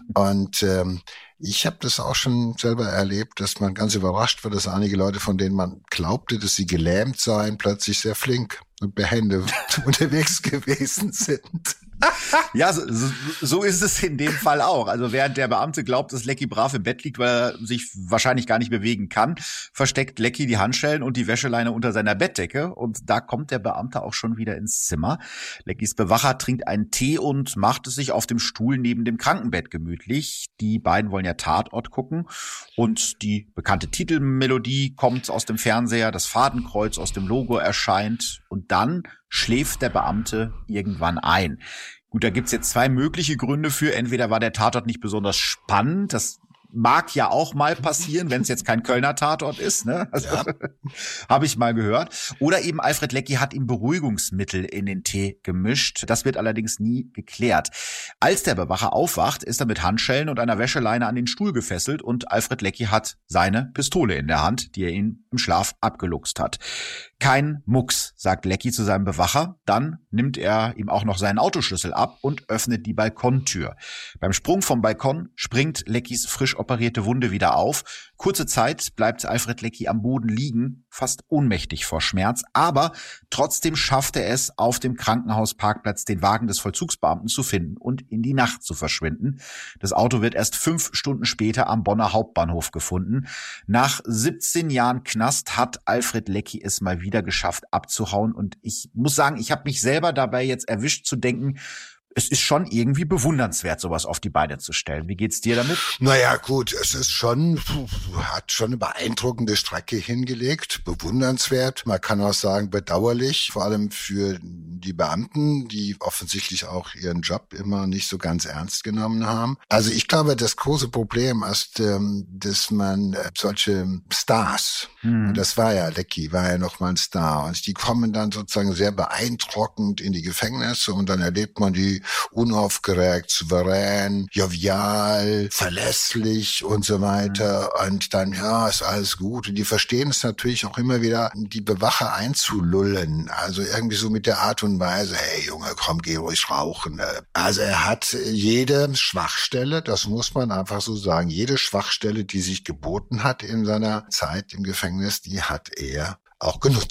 Und ähm, ich habe das auch schon selber erlebt, dass man ganz überrascht wird, dass einige Leute, von denen man glaubte, dass sie gelähmt seien, plötzlich sehr flink und behende unterwegs gewesen sind. Ja, so, so ist es in dem Fall auch. Also während der Beamte glaubt, dass Leckie brav im Bett liegt, weil er sich wahrscheinlich gar nicht bewegen kann, versteckt Leckie die Handschellen und die Wäscheleine unter seiner Bettdecke. Und da kommt der Beamte auch schon wieder ins Zimmer. Leckies Bewacher trinkt einen Tee und macht es sich auf dem Stuhl neben dem Krankenbett gemütlich. Die beiden wollen ja Tatort gucken. Und die bekannte Titelmelodie kommt aus dem Fernseher, das Fadenkreuz aus dem Logo erscheint. Und dann schläft der Beamte irgendwann ein. Gut, da gibt's jetzt zwei mögliche Gründe für. Entweder war der Tatort nicht besonders spannend, das mag ja auch mal passieren, wenn es jetzt kein Kölner Tatort ist, ne? Also, ja. Habe ich mal gehört. Oder eben Alfred Leckie hat ihm Beruhigungsmittel in den Tee gemischt. Das wird allerdings nie geklärt. Als der Bewacher aufwacht, ist er mit Handschellen und einer Wäscheleine an den Stuhl gefesselt und Alfred Leckie hat seine Pistole in der Hand, die er ihn im Schlaf abgeluchst hat. Kein Mucks, sagt Leckie zu seinem Bewacher. Dann nimmt er ihm auch noch seinen Autoschlüssel ab und öffnet die Balkontür. Beim Sprung vom Balkon springt Leckies frisch operierte Wunde wieder auf. Kurze Zeit bleibt Alfred Leckie am Boden liegen, fast ohnmächtig vor Schmerz, aber trotzdem schafft er es, auf dem Krankenhausparkplatz den Wagen des Vollzugsbeamten zu finden und in die Nacht zu verschwinden. Das Auto wird erst fünf Stunden später am Bonner Hauptbahnhof gefunden. Nach siebzehn Jahren Knast hat Alfred Leckie es mal wieder geschafft abzuhauen und ich muss sagen, ich habe mich selber dabei jetzt erwischt zu denken, es ist schon irgendwie bewundernswert, sowas auf die Beine zu stellen. Wie geht's dir damit? Naja, gut, es ist schon, hat schon eine beeindruckende Strecke hingelegt, bewundernswert. Man kann auch sagen, bedauerlich, vor allem für die Beamten, die offensichtlich auch ihren Job immer nicht so ganz ernst genommen haben. Also ich glaube, das große Problem ist, dass man solche Stars, hm. und das war ja, Leckie war ja nochmal ein Star, und die kommen dann sozusagen sehr beeindruckend in die Gefängnisse und dann erlebt man die unaufgeregt, souverän, jovial, verlässlich und so weiter. Und dann, ja, ist alles gut. Und die verstehen es natürlich auch immer wieder, die Bewacher einzulullen. Also irgendwie so mit der Art und Weise, hey Junge, komm, geh ruhig rauchen. Also er hat jede Schwachstelle, das muss man einfach so sagen, jede Schwachstelle, die sich geboten hat in seiner Zeit im Gefängnis, die hat er auch genutzt.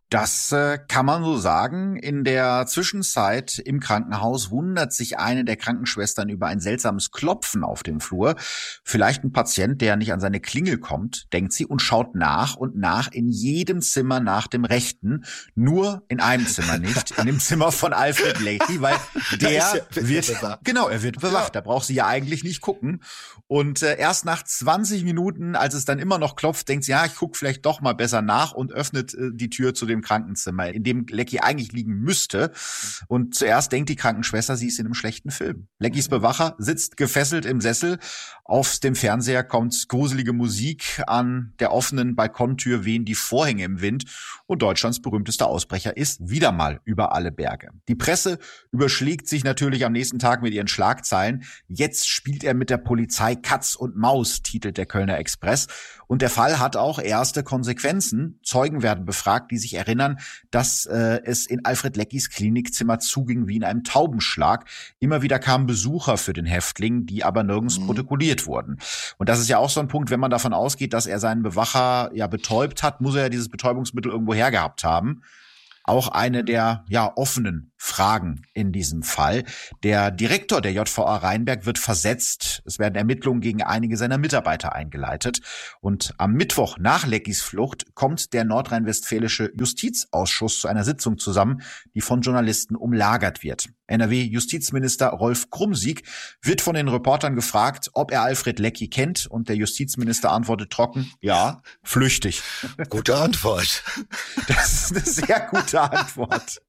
Das äh, kann man so sagen. In der Zwischenzeit im Krankenhaus wundert sich eine der Krankenschwestern über ein seltsames Klopfen auf dem Flur. Vielleicht ein Patient, der nicht an seine Klingel kommt, denkt sie, und schaut nach und nach in jedem Zimmer nach dem Rechten. Nur in einem Zimmer nicht, in dem Zimmer von Alfred Leckie, weil der ja, wird, genau, er wird bewacht. Da braucht sie ja eigentlich nicht gucken. Und äh, erst nach zwanzig Minuten, als es dann immer noch klopft, denkt sie, ja, ich gucke vielleicht doch mal besser nach und öffnet äh, die Tür zu dem Krankenzimmer, in dem Leckie eigentlich liegen müsste. Und zuerst denkt die Krankenschwester, sie ist in einem schlechten Film. Leckies Bewacher sitzt gefesselt im Sessel. Auf dem Fernseher kommt gruselige Musik. An der offenen Balkontür wehen die Vorhänge im Wind. Und Deutschlands berühmtester Ausbrecher ist wieder mal über alle Berge. Die Presse überschlägt sich natürlich am nächsten Tag mit ihren Schlagzeilen. Jetzt spielt er mit der Polizei Katz und Maus, titelt der Kölner Express. Und der Fall hat auch erste Konsequenzen. Zeugen werden befragt, die sich erinnern, dass äh, es in Alfred Leckies Klinikzimmer zuging wie in einem Taubenschlag. Immer wieder kamen Besucher für den Häftling, die aber nirgends mhm. protokolliert wurden. Und das ist ja auch so ein Punkt, wenn man davon ausgeht, dass er seinen Bewacher ja betäubt hat, muss er ja dieses Betäubungsmittel irgendwo hergehabt haben. Auch eine der ja offenen Fragen in diesem Fall. Der Direktor der J V A Rheinberg wird versetzt. Es werden Ermittlungen gegen einige seiner Mitarbeiter eingeleitet. Und am Mittwoch nach Leckies Flucht kommt der nordrhein-westfälische Justizausschuss zu einer Sitzung zusammen, die von Journalisten umlagert wird. N R W-Justizminister Rolf Krumsieg wird von den Reportern gefragt, ob er Alfred Leckie kennt. Und der Justizminister antwortet trocken, ja, flüchtig. Gute Antwort. Das ist eine sehr gute Antwort.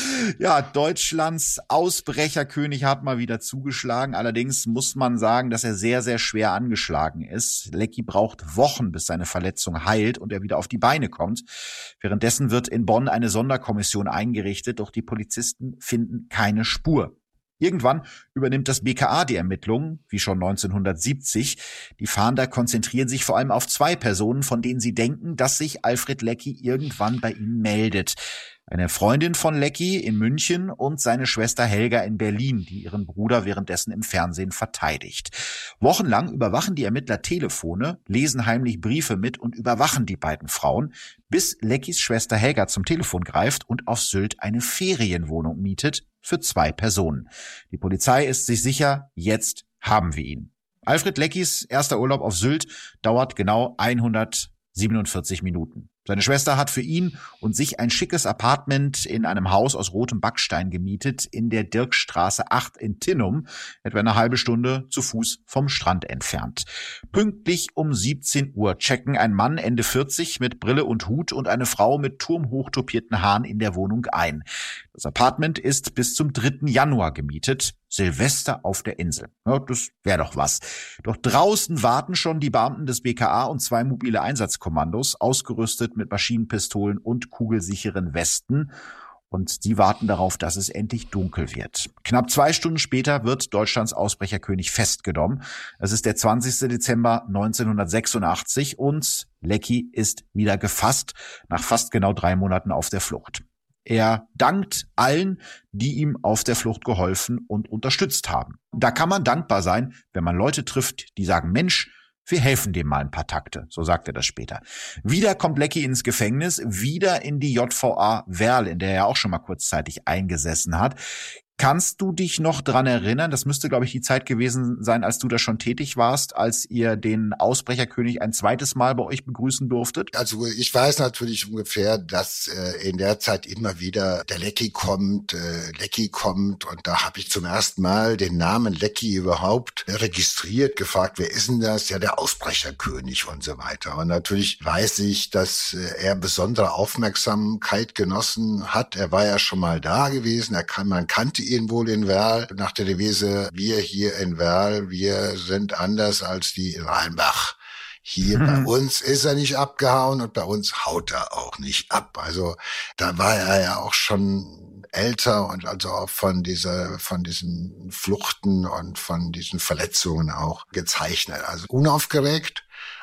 Ja, Deutschlands Ausbrecherkönig hat mal wieder zugeschlagen. Allerdings muss man sagen, dass er sehr, sehr schwer angeschlagen ist. Leckie braucht Wochen, bis seine Verletzung heilt und er wieder auf die Beine kommt. Währenddessen wird in Bonn eine Sonderkommission eingerichtet, doch die Polizisten finden keine Spur. Irgendwann übernimmt das B K A die Ermittlungen, wie schon neunzehnhundertsiebzig. Die Fahnder konzentrieren sich vor allem auf zwei Personen, von denen sie denken, dass sich Alfred Leckie irgendwann bei ihnen meldet. Eine Freundin von Leckie in München und seine Schwester Helga in Berlin, die ihren Bruder währenddessen im Fernsehen verteidigt. Wochenlang überwachen die Ermittler Telefone, lesen heimlich Briefe mit und überwachen die beiden Frauen, bis Leckies Schwester Helga zum Telefon greift und auf Sylt eine Ferienwohnung mietet für zwei Personen. Die Polizei ist sich sicher, jetzt haben wir ihn. Alfred Leckies erster Urlaub auf Sylt dauert genau hundertsiebenundvierzig Minuten. Seine Schwester hat für ihn und sich ein schickes Apartment in einem Haus aus rotem Backstein gemietet in der Dirkstraße acht in Tinnum, etwa eine halbe Stunde zu Fuß vom Strand entfernt. Pünktlich um siebzehn Uhr checken ein Mann Ende vierzig mit Brille und Hut und eine Frau mit turmhoch topierten Haaren in der Wohnung ein. Das Apartment ist bis zum dritten Januar gemietet. Silvester auf der Insel. Ja, das wäre doch was. Doch draußen warten schon die Beamten des B K A und zwei mobile Einsatzkommandos, ausgerüstet mit Maschinenpistolen und kugelsicheren Westen. Und die warten darauf, dass es endlich dunkel wird. Knapp zwei Stunden später wird Deutschlands Ausbrecherkönig festgenommen. Es ist der zwanzigster Dezember neunzehnhundertsechsundachtzig und Leckie ist wieder gefasst, nach fast genau drei Monaten auf der Flucht. Er dankt allen, die ihm auf der Flucht geholfen und unterstützt haben. Da kann man dankbar sein, wenn man Leute trifft, die sagen, Mensch, wir helfen dem mal ein paar Takte. So sagt er das später. Wieder kommt Leckie ins Gefängnis, wieder in die J V A Werl, in der er auch schon mal kurzzeitig eingesessen hat. Kannst du dich noch dran erinnern? Das müsste, glaube ich, die Zeit gewesen sein, als du da schon tätig warst, als ihr den Ausbrecherkönig ein zweites Mal bei euch begrüßen durftet. Also ich weiß natürlich ungefähr, dass äh, in der Zeit immer wieder der Leckie kommt, äh, Leckie kommt und da habe ich zum ersten Mal den Namen Leckie überhaupt registriert, gefragt, wer ist denn das? Ja, der Ausbrecherkönig und so weiter. Und natürlich weiß ich, dass äh, er besondere Aufmerksamkeit genossen hat. Er war ja schon mal da gewesen, er kann, man kannte ihn wohl in Werl, nach der Devise, wir hier in Werl, wir sind anders als die in Rheinbach. Hier mhm. bei uns ist er nicht abgehauen und bei uns haut er auch nicht ab. Also da war er ja auch schon älter und also auch von dieser, von diesen Fluchten und von diesen Verletzungen auch gezeichnet. Also unaufgeregt,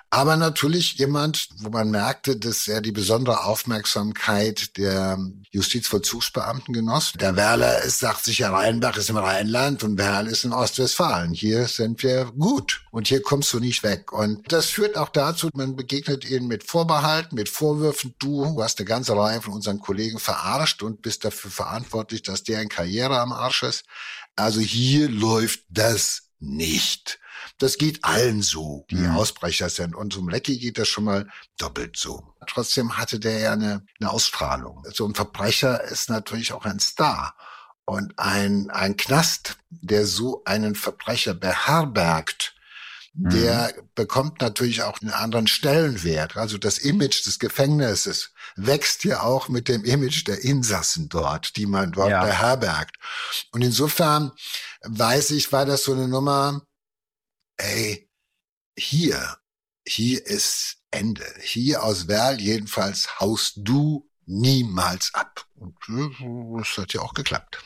Aber natürlich jemand, wo man merkte, dass er die besondere Aufmerksamkeit der Justizvollzugsbeamten genoss. Der Werler ist, sagt sich ja, Rheinbach ist im Rheinland und Werl ist in Ostwestfalen. Hier sind wir gut und hier kommst du nicht weg. Und das führt auch dazu, man begegnet ihnen mit Vorbehalten, mit Vorwürfen. Du hast eine ganze Reihe von unseren Kollegen verarscht und bist dafür verantwortlich, dass deren Karriere am Arsch ist. Also hier läuft das nicht. Das geht allen so, die mhm. Ausbrecher sind. Und zum Leckie geht das schon mal doppelt so. Trotzdem hatte der ja eine, eine Ausstrahlung. So ein Verbrecher ist natürlich auch ein Star. Und ein, ein Knast, der so einen Verbrecher beherbergt, mhm. der bekommt natürlich auch einen anderen Stellenwert. Also das Image des Gefängnisses wächst ja auch mit dem Image der Insassen dort, die man dort ja. beherbergt. Und insofern weiß ich, war das so eine Nummer, ey, hier, hier ist Ende. Hier aus Werl jedenfalls haust du niemals ab. Und das hat ja auch geklappt.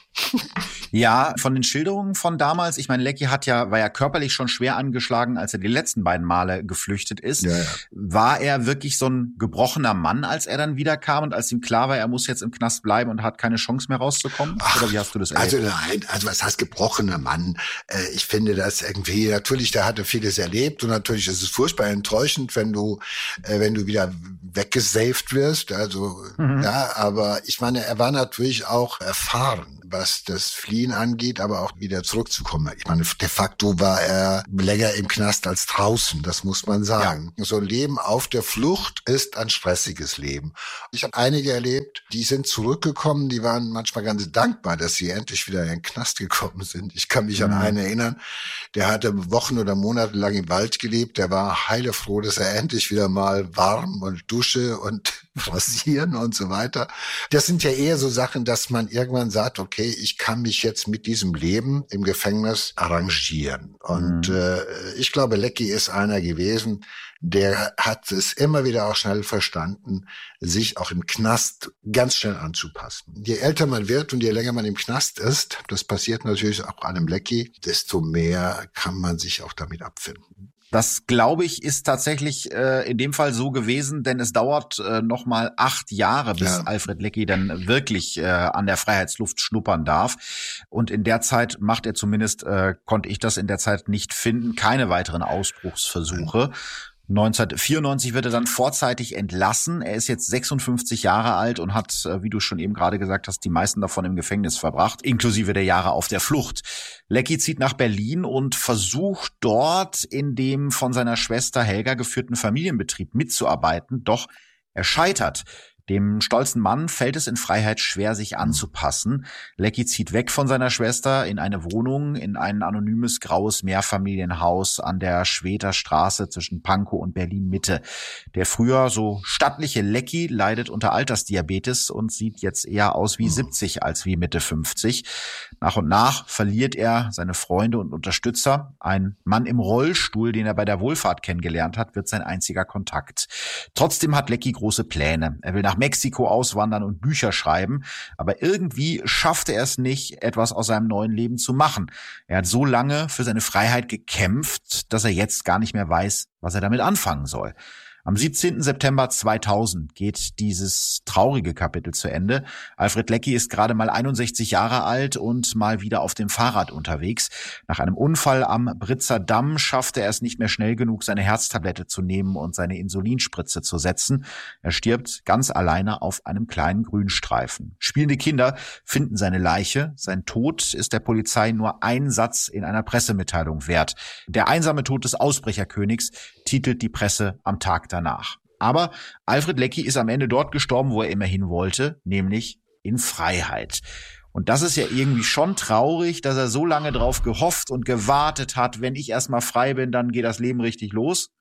Ja, von den Schilderungen von damals, ich meine, Leckie hat ja, war ja körperlich schon schwer angeschlagen, als er die letzten beiden Male geflüchtet ist. Ja, ja. War er wirklich so ein gebrochener Mann, als er dann wiederkam und als ihm klar war, er muss jetzt im Knast bleiben und hat keine Chance mehr rauszukommen? Ach, oder wie hast du das erlebt? Also nein, also was heißt gebrochener Mann? Äh, ich finde das irgendwie, natürlich, der hatte vieles erlebt und natürlich ist es furchtbar enttäuschend, wenn du, äh, wenn du wieder weggesaved wirst. Also, mhm. ja, aber ich meine, er war natürlich auch erfahren, was das Fliehen angeht, aber auch wieder zurückzukommen. Ich meine, de facto war er länger im Knast als draußen, das muss man sagen. Ja. So ein Leben auf der Flucht ist ein stressiges Leben. Ich habe einige erlebt, die sind zurückgekommen, die waren manchmal ganz dankbar, dass sie endlich wieder in den Knast gekommen sind. Ich kann mich mhm. an einen erinnern, der hatte Wochen oder Monate lang im Wald gelebt, der war heilefroh, dass er endlich wieder mal warm und Dusche und rasieren und so weiter. Das sind ja eher so Sachen, dass man irgendwann sagt, okay, ich kann mich jetzt mit diesem Leben im Gefängnis arrangieren. Und mhm. äh, ich glaube, Leckie ist einer gewesen, der hat es immer wieder auch schnell verstanden, sich auch im Knast ganz schnell anzupassen. Je älter man wird und je länger man im Knast ist, das passiert natürlich auch einem Leckie, desto mehr kann man sich auch damit abfinden. Das, glaube ich, ist tatsächlich äh, in dem Fall so gewesen, denn es dauert äh, noch mal acht Jahre, bis ja. Alfred Leckie dann wirklich äh, an der Freiheitsluft schnuppern darf. Und in der Zeit macht er zumindest, äh, konnte ich das in der Zeit nicht finden, keine weiteren Ausbruchsversuche. neunzehnhundertvierundneunzig wird er dann vorzeitig entlassen. Er ist jetzt sechsundfünfzig Jahre alt und hat, wie du schon eben gerade gesagt hast, die meisten davon im Gefängnis verbracht, inklusive der Jahre auf der Flucht. Leckie zieht nach Berlin und versucht dort in dem von seiner Schwester Helga geführten Familienbetrieb mitzuarbeiten, doch er scheitert. Dem stolzen Mann fällt es in Freiheit schwer, sich anzupassen. Leckie zieht weg von seiner Schwester in eine Wohnung, in ein anonymes graues Mehrfamilienhaus an der Schweter Straße zwischen Pankow und Berlin-Mitte. Der früher so stattliche Leckie leidet unter Altersdiabetes und sieht jetzt eher aus wie siebzig als wie Mitte fünfzig. Nach und nach verliert er seine Freunde und Unterstützer. Ein Mann im Rollstuhl, den er bei der Wohlfahrt kennengelernt hat, wird sein einziger Kontakt. Trotzdem hat Leckie große Pläne. Er will nach Mexiko auswandern und Bücher schreiben, aber irgendwie schaffte er es nicht, etwas aus seinem neuen Leben zu machen. Er hat so lange für seine Freiheit gekämpft, dass er jetzt gar nicht mehr weiß, was er damit anfangen soll. Am siebzehnten September zweitausend geht dieses traurige Kapitel zu Ende. Alfred Leckie ist gerade mal einundsechzig Jahre alt und mal wieder auf dem Fahrrad unterwegs. Nach einem Unfall am Britzer Damm schaffte er es nicht mehr schnell genug, seine Herztablette zu nehmen und seine Insulinspritze zu setzen. Er stirbt ganz alleine auf einem kleinen Grünstreifen. Spielende Kinder finden seine Leiche. Sein Tod ist der Polizei nur ein Satz in einer Pressemitteilung wert. Der einsame Tod des Ausbrecherkönigs titelt die Presse am Tag danach. Aber Alfred Leckie ist am Ende dort gestorben, wo er immer hin wollte, nämlich in Freiheit. Und das ist ja irgendwie schon traurig, dass er so lange drauf gehofft und gewartet hat, wenn ich erstmal frei bin, dann geht das Leben richtig los.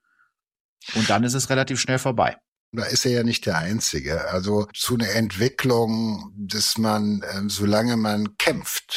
Und dann ist es relativ schnell vorbei. Da ist er ja nicht der Einzige. Also zu einer Entwicklung, dass man, äh, solange man kämpft,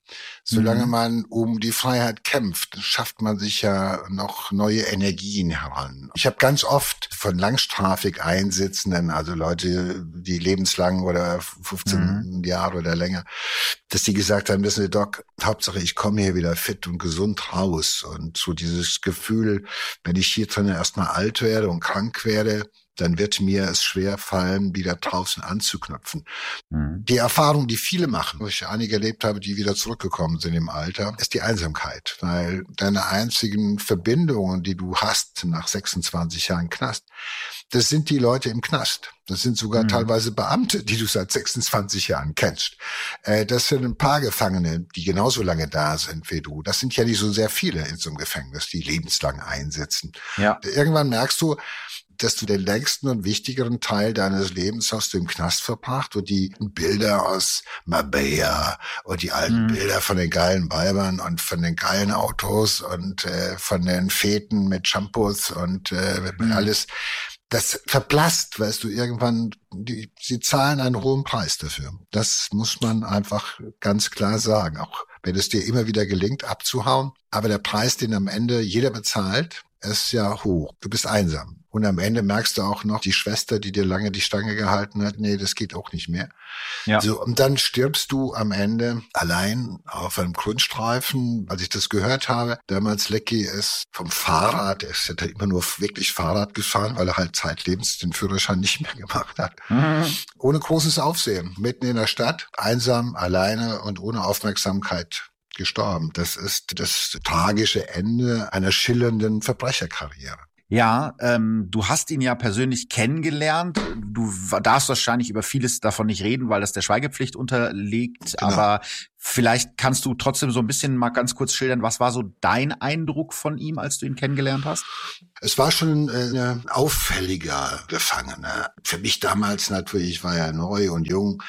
Solange Mhm. man um die Freiheit kämpft, schafft man sich ja noch neue Energien heran. Ich habe ganz oft von langstrafig Einsitzenden, also Leute, die lebenslang oder Mhm. fünfzehn Jahre oder länger, dass die gesagt haben, wissen Sie, Doc, Hauptsache ich komme hier wieder fit und gesund raus. Und so dieses Gefühl, wenn ich hier drinnen erstmal alt werde und krank werde, dann wird mir es schwer fallen, wieder draußen anzuknüpfen. Mhm. Die Erfahrung, die viele machen, wo ich einige erlebt habe, die wieder zurückgekommen sind im Alter, ist die Einsamkeit. Weil deine einzigen Verbindungen, die du hast nach sechsundzwanzig Jahren Knast, das sind die Leute im Knast. Das sind sogar Mhm. teilweise Beamte, die du seit sechsundzwanzig Jahren kennst. Äh, das sind ein paar Gefangene, die genauso lange da sind wie du. Das sind ja nicht so sehr viele in so einem Gefängnis, die lebenslang einsitzen. Ja. Irgendwann merkst du, dass du den längsten und wichtigeren Teil deines Lebens hast du im Knast verbracht und die Bilder aus Marbella und die alten Mhm. Bilder von den geilen Weibern und von den geilen Autos und äh, von den Feten mit Shampoos und äh, Mhm. alles, das verblasst, weißt du, irgendwann, die, sie zahlen einen hohen Preis dafür. Das muss man einfach ganz klar sagen, auch wenn es dir immer wieder gelingt, abzuhauen. Aber der Preis, den am Ende jeder bezahlt, ist ja hoch. Du bist einsam. Und am Ende merkst du auch noch, die Schwester, die dir lange die Stange gehalten hat, nee, das geht auch nicht mehr. Ja. So, und dann stirbst du am Ende allein auf einem Grünstreifen. Als ich das gehört habe, damals Lecky ist vom Fahrrad, er ist ja immer nur wirklich Fahrrad gefahren, weil er halt zeitlebens den Führerschein nicht mehr gemacht hat. Mhm. Ohne großes Aufsehen, mitten in der Stadt, einsam, alleine und ohne Aufmerksamkeit gestorben. Das ist das tragische Ende einer schillernden Verbrecherkarriere. Ja, ähm, du hast ihn ja persönlich kennengelernt. Du darfst wahrscheinlich über vieles davon nicht reden, weil das der Schweigepflicht unterliegt. Genau. Aber vielleicht kannst du trotzdem so ein bisschen mal ganz kurz schildern, was war so dein Eindruck von ihm, als du ihn kennengelernt hast? Es war schon ein auffälliger Gefangener. Für mich damals natürlich, ich war ja neu und jung,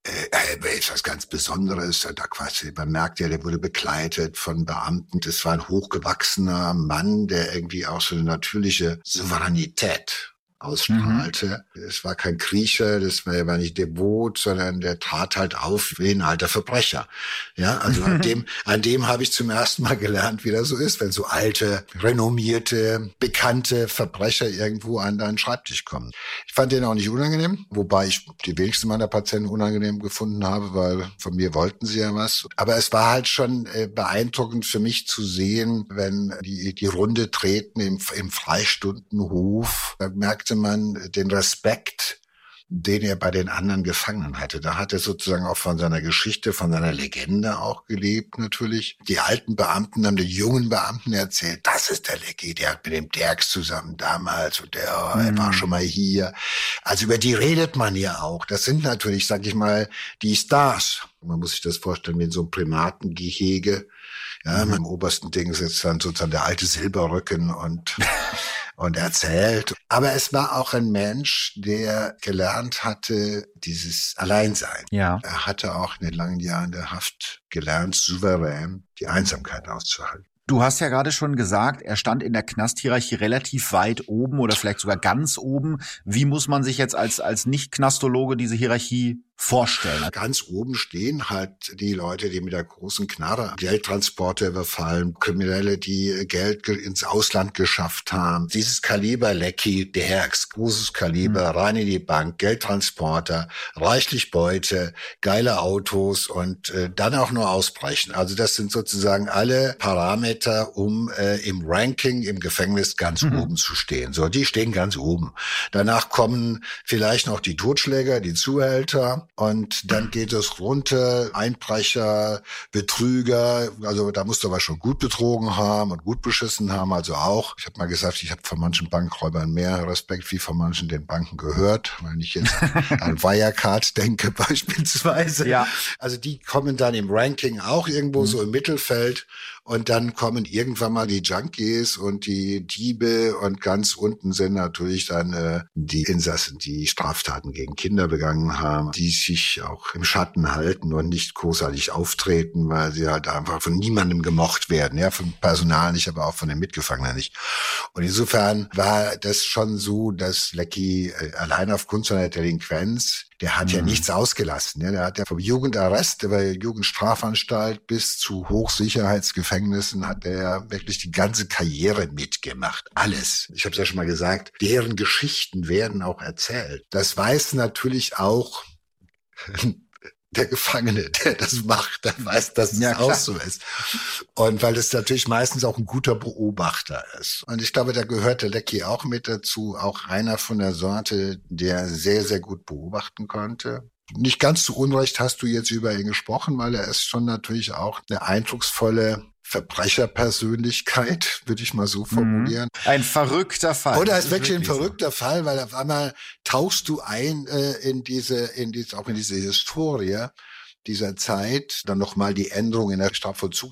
äh, etwas ganz Besonderes. Da quasi, man merkt ja, der wurde begleitet von Beamten. Das war ein hochgewachsener Mann, der irgendwie auch so eine natürliche Souveränität ausstrahlte. Mhm. Es war kein Kriecher, das war, war nicht devot, sondern der trat halt auf wie ein alter Verbrecher. Ja, also an dem, an dem habe ich zum ersten Mal gelernt, wie das so ist, wenn so alte, renommierte, bekannte Verbrecher irgendwo an deinen Schreibtisch kommen. Ich fand den auch nicht unangenehm, wobei ich die wenigsten meiner Patienten unangenehm gefunden habe, weil von mir wollten sie ja was. Aber es war halt schon äh, beeindruckend für mich zu sehen, wenn die, die Runde treten im, im Freistundenhof, da merkte man den Respekt, den er bei den anderen Gefangenen hatte. Da hat er sozusagen auch von seiner Geschichte, von seiner Legende auch gelebt natürlich. Die alten Beamten haben den jungen Beamten erzählt, das ist der Lecky, der hat mit dem Derks zusammen damals und der, oh, er war schon mal hier. Also über die redet man ja auch. Das sind natürlich, sag ich mal, die Stars. Man muss sich das vorstellen wie in so einem Primatengehege. Ja, mhm. Im obersten Ding sitzt dann sozusagen der alte Silberrücken und und erzählt. Aber es war auch ein Mensch, der gelernt hatte, dieses Alleinsein. Ja. Er hatte auch in den langen Jahren der Haft gelernt, souverän die Einsamkeit auszuhalten. Du hast ja gerade schon gesagt, er stand in der Knasthierarchie relativ weit oben oder vielleicht sogar ganz oben. Wie muss man sich jetzt als als Nicht-Knastologe diese Hierarchie vorstellen? Ganz oben stehen halt die Leute, die mit der großen Knarre Geldtransporte überfallen, Kriminelle, die Geld ins Ausland geschafft haben. Dieses Kaliber Lecky, Derks, großes Kaliber, mhm. rein in die Bank, Geldtransporter, reichlich Beute, geile Autos und äh, dann auch nur ausbrechen. Also das sind sozusagen alle Parameter, um äh, im Ranking im Gefängnis ganz mhm. oben zu stehen. So, die stehen ganz oben. Danach kommen vielleicht noch die Totschläger, die Zuhälter. Und dann geht es runter, Einbrecher, Betrüger, also da musst du aber schon gut betrogen haben und gut beschissen haben, also auch. Ich habe mal gesagt, ich habe von manchen Bankräubern mehr Respekt, wie von manchen den Banken gehört, wenn ich jetzt an Wirecard denke beispielsweise. Ja. Also die kommen dann im Ranking auch irgendwo mhm. so im Mittelfeld. Und dann kommen irgendwann mal die Junkies und die Diebe und ganz unten sind natürlich dann äh, die Insassen, die Straftaten gegen Kinder begangen haben, die sich auch im Schatten halten und nicht großartig auftreten, weil sie halt einfach von niemandem gemocht werden, ja, vom Personal nicht, aber auch von den Mitgefangenen nicht. Und insofern war das schon so, dass Lecky äh, allein aufgrund seiner Delinquenz Der hat mhm. ja nichts ausgelassen. Ja. Der hat ja vom Jugendarrest über Jugendstrafanstalt bis zu Hochsicherheitsgefängnissen hat er ja wirklich die ganze Karriere mitgemacht. Alles. Ich habe es ja schon mal gesagt, deren Geschichten werden auch erzählt. Das weiß natürlich auch der Gefangene, der das macht, der weiß, dass es ja, auch so ist. Und weil es natürlich meistens auch ein guter Beobachter ist. Und ich glaube, da gehört der Leckie auch mit dazu, auch einer von der Sorte, der sehr, sehr gut beobachten konnte. Nicht ganz zu Unrecht hast du jetzt über ihn gesprochen, weil er ist schon natürlich auch eine eindrucksvolle Verbrecherpersönlichkeit, würde ich mal so formulieren. Ein verrückter Fall. Oder ist wirklich ein verrückter so. Fall, weil auf einmal tauchst du ein äh, in diese, in diese, auch in diese Historie dieser Zeit, dann nochmal die Änderung in der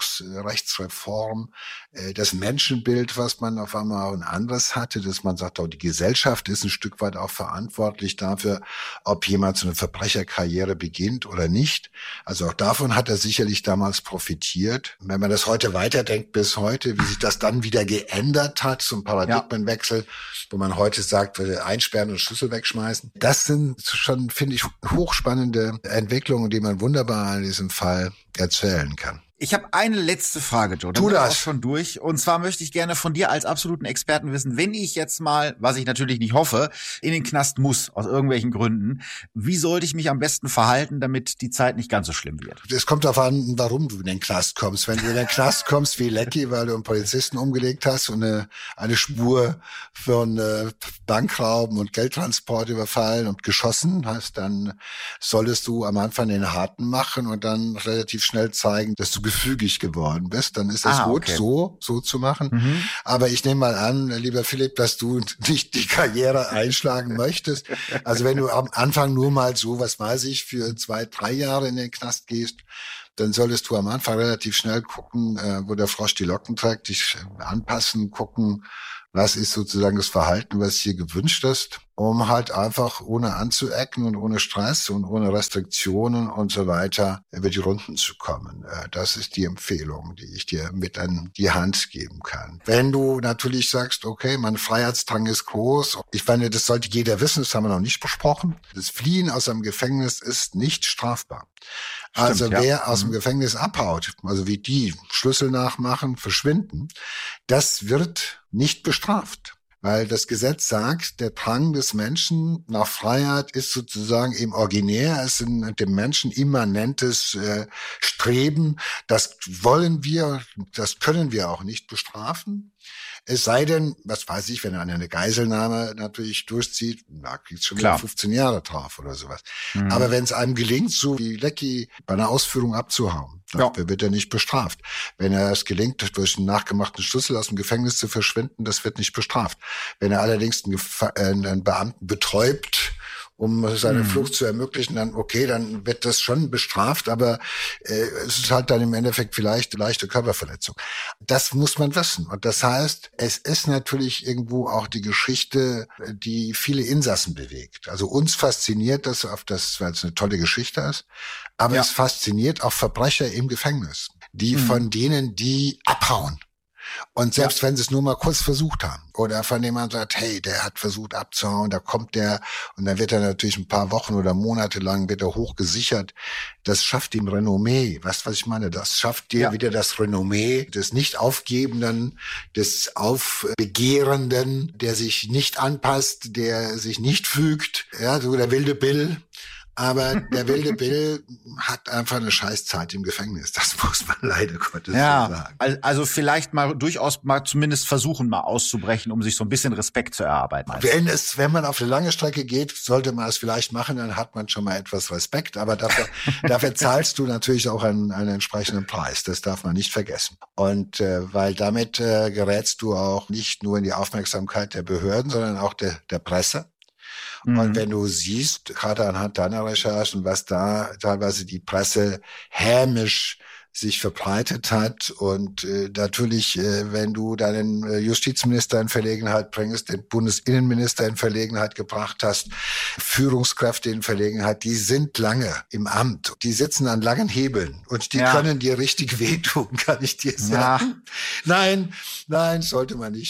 Strafvollzugsrechtsreform, äh, das Menschenbild, was man auf einmal ein anderes hatte, dass man sagt, auch die Gesellschaft ist ein Stück weit auch verantwortlich dafür, ob jemand so eine Verbrecherkarriere beginnt oder nicht. Also auch davon hat er sicherlich damals profitiert. Wenn man das heute weiterdenkt bis heute, wie sich das dann wieder geändert hat, so ein Paradigmenwechsel, ja. wo man heute sagt, einsperren und Schlüssel wegschmeißen. Das sind schon, finde ich, hochspannende Entwicklungen, die man wunderbar in diesem Fall erzählen kann. Ich habe eine letzte Frage, Joe. Dann tu das. Auch schon durch. Und zwar möchte ich gerne von dir als absoluten Experten wissen, wenn ich jetzt mal, was ich natürlich nicht hoffe, in den Knast muss, aus irgendwelchen Gründen, wie sollte ich mich am besten verhalten, damit die Zeit nicht ganz so schlimm wird? Es kommt darauf an, warum du in den Knast kommst. Wenn du in den Knast kommst wie Leckie, weil du einen Polizisten umgelegt hast und eine, eine Spur von äh, Bankrauben und Geldtransport überfallen und geschossen hast, dann solltest du am Anfang den Harten machen und dann relativ schnell zeigen, dass du gefügig geworden bist, dann ist es ah, gut, okay. so so zu machen. Mhm. Aber ich nehme mal an, lieber Philipp, dass du nicht die Karriere einschlagen möchtest. Also wenn du am Anfang nur mal so, was weiß ich, für zwei, drei Jahre in den Knast gehst, dann solltest du am Anfang relativ schnell gucken, äh, wo der Frosch die Locken trägt, dich anpassen, gucken, was ist sozusagen das Verhalten, was hier gewünscht ist, um halt einfach ohne anzuecken und ohne Stress und ohne Restriktionen und so weiter über die Runden zu kommen. Das ist die Empfehlung, die ich dir mit an die Hand geben kann. Wenn du natürlich sagst, okay, mein Freiheitsdrang ist groß, ich meine, das sollte jeder wissen, das haben wir noch nicht besprochen. Das Fliehen aus einem Gefängnis ist nicht strafbar. Stimmt, also wer ja. aus dem Gefängnis abhaut, also wie die Schlüssel nachmachen, verschwinden, das wird nicht bestraft. Weil das Gesetz sagt, der Drang des Menschen nach Freiheit ist sozusagen im Originär, es ist ein dem Menschen immanentes äh, Streben. Das wollen wir, das können wir auch nicht bestrafen. Es sei denn, was weiß ich, wenn einer eine Geiselnahme natürlich durchzieht, da kriegst du schon wieder fünfzehn Jahre drauf oder sowas. Mhm. Aber wenn es einem gelingt, so wie Leckie bei einer Ausführung abzuhauen, ja. dann wird er nicht bestraft. Wenn er es gelingt, durch einen nachgemachten Schlüssel aus dem Gefängnis zu verschwinden, das wird nicht bestraft. Wenn er allerdings einen, Gef- äh, einen Beamten betäubt, um seine mhm. Flucht zu ermöglichen, dann okay, dann wird das schon bestraft, aber äh, es ist halt dann im Endeffekt vielleicht eine leichte Körperverletzung. Das muss man wissen. Und das heißt, es ist natürlich irgendwo auch die Geschichte, die viele Insassen bewegt. Also uns fasziniert das, auf das, weil es eine tolle Geschichte ist, aber ja. es fasziniert auch Verbrecher im Gefängnis, die mhm. von denen, die abhauen. Und selbst ja. wenn sie es nur mal kurz versucht haben oder von dem man sagt, hey, der hat versucht abzuhauen, da kommt der und dann wird er natürlich ein paar Wochen oder Monate lang wird er hochgesichert. Das schafft ihm Renommee. Weißt du, was ich meine? Das schafft dir ja. wieder das Renommee des Nicht-Aufgebenden, des Aufbegehrenden, der sich nicht anpasst, der sich nicht fügt. Ja, so der wilde Bill. Aber der wilde Bill hat einfach eine Scheißzeit im Gefängnis. Das muss man leider Gottes ja, so sagen. Also vielleicht mal durchaus mal zumindest versuchen, mal auszubrechen, um sich so ein bisschen Respekt zu erarbeiten. Wenn es, wenn man auf eine lange Strecke geht, sollte man es vielleicht machen, dann hat man schon mal etwas Respekt. Aber dafür, dafür zahlst du natürlich auch einen, einen entsprechenden Preis. Das darf man nicht vergessen. Und äh, weil damit äh, gerätst du auch nicht nur in die Aufmerksamkeit der Behörden, sondern auch der, der Presse. Und mhm. wenn du siehst, gerade anhand deiner Recherchen, was da teilweise die Presse hämisch sich verbreitet hat und äh, natürlich, äh, wenn du deinen äh, Justizminister in Verlegenheit bringst, den Bundesinnenminister in Verlegenheit gebracht hast, Führungskräfte in Verlegenheit, die sind lange im Amt, die sitzen an langen Hebeln und die ja. können dir richtig wehtun, kann ich dir sagen. Ja. Nein, nein, sollte man nicht machen.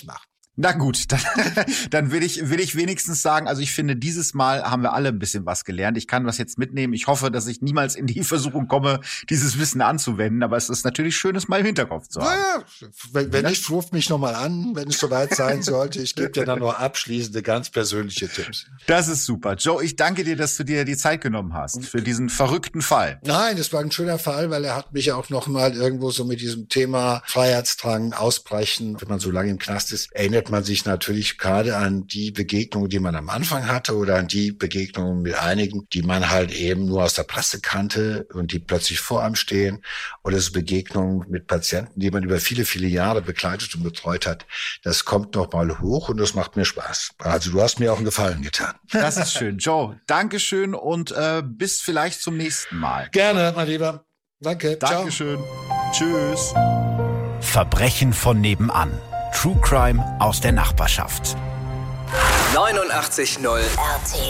Na gut, dann, dann will ich will ich wenigstens sagen, also ich finde, dieses Mal haben wir alle ein bisschen was gelernt. Ich kann was jetzt mitnehmen. Ich hoffe, dass ich niemals in die Versuchung komme, dieses Wissen anzuwenden. Aber es ist natürlich schön, es mal im Hinterkopf zu haben. Naja, wenn, wenn nicht, ruf mich nochmal an, wenn es soweit sein sollte. Ich gebe dir dann nur abschließende, ganz persönliche Tipps. Das ist super. Joe, ich danke dir, dass du dir die Zeit genommen hast für diesen verrückten Fall. Nein, das war ein schöner Fall, weil er hat mich auch nochmal irgendwo so mit diesem Thema Freiheitsdrang, Ausbrechen, wenn man so lange im Knast ist, erinnert man sich natürlich gerade an die Begegnungen, die man am Anfang hatte oder an die Begegnungen mit einigen, die man halt eben nur aus der Presse kannte und die plötzlich vor einem stehen, oder so Begegnungen mit Patienten, die man über viele, viele Jahre begleitet und betreut hat. Das kommt noch mal hoch und das macht mir Spaß. Also du hast mir auch einen Gefallen getan. Das ist schön. Joe, Dankeschön und äh, bis vielleicht zum nächsten Mal. Gerne, mein Lieber. Danke. Dankeschön. Ciao. Tschüss. Verbrechen von nebenan. True Crime aus der Nachbarschaft. neunundachtzig Komma null R T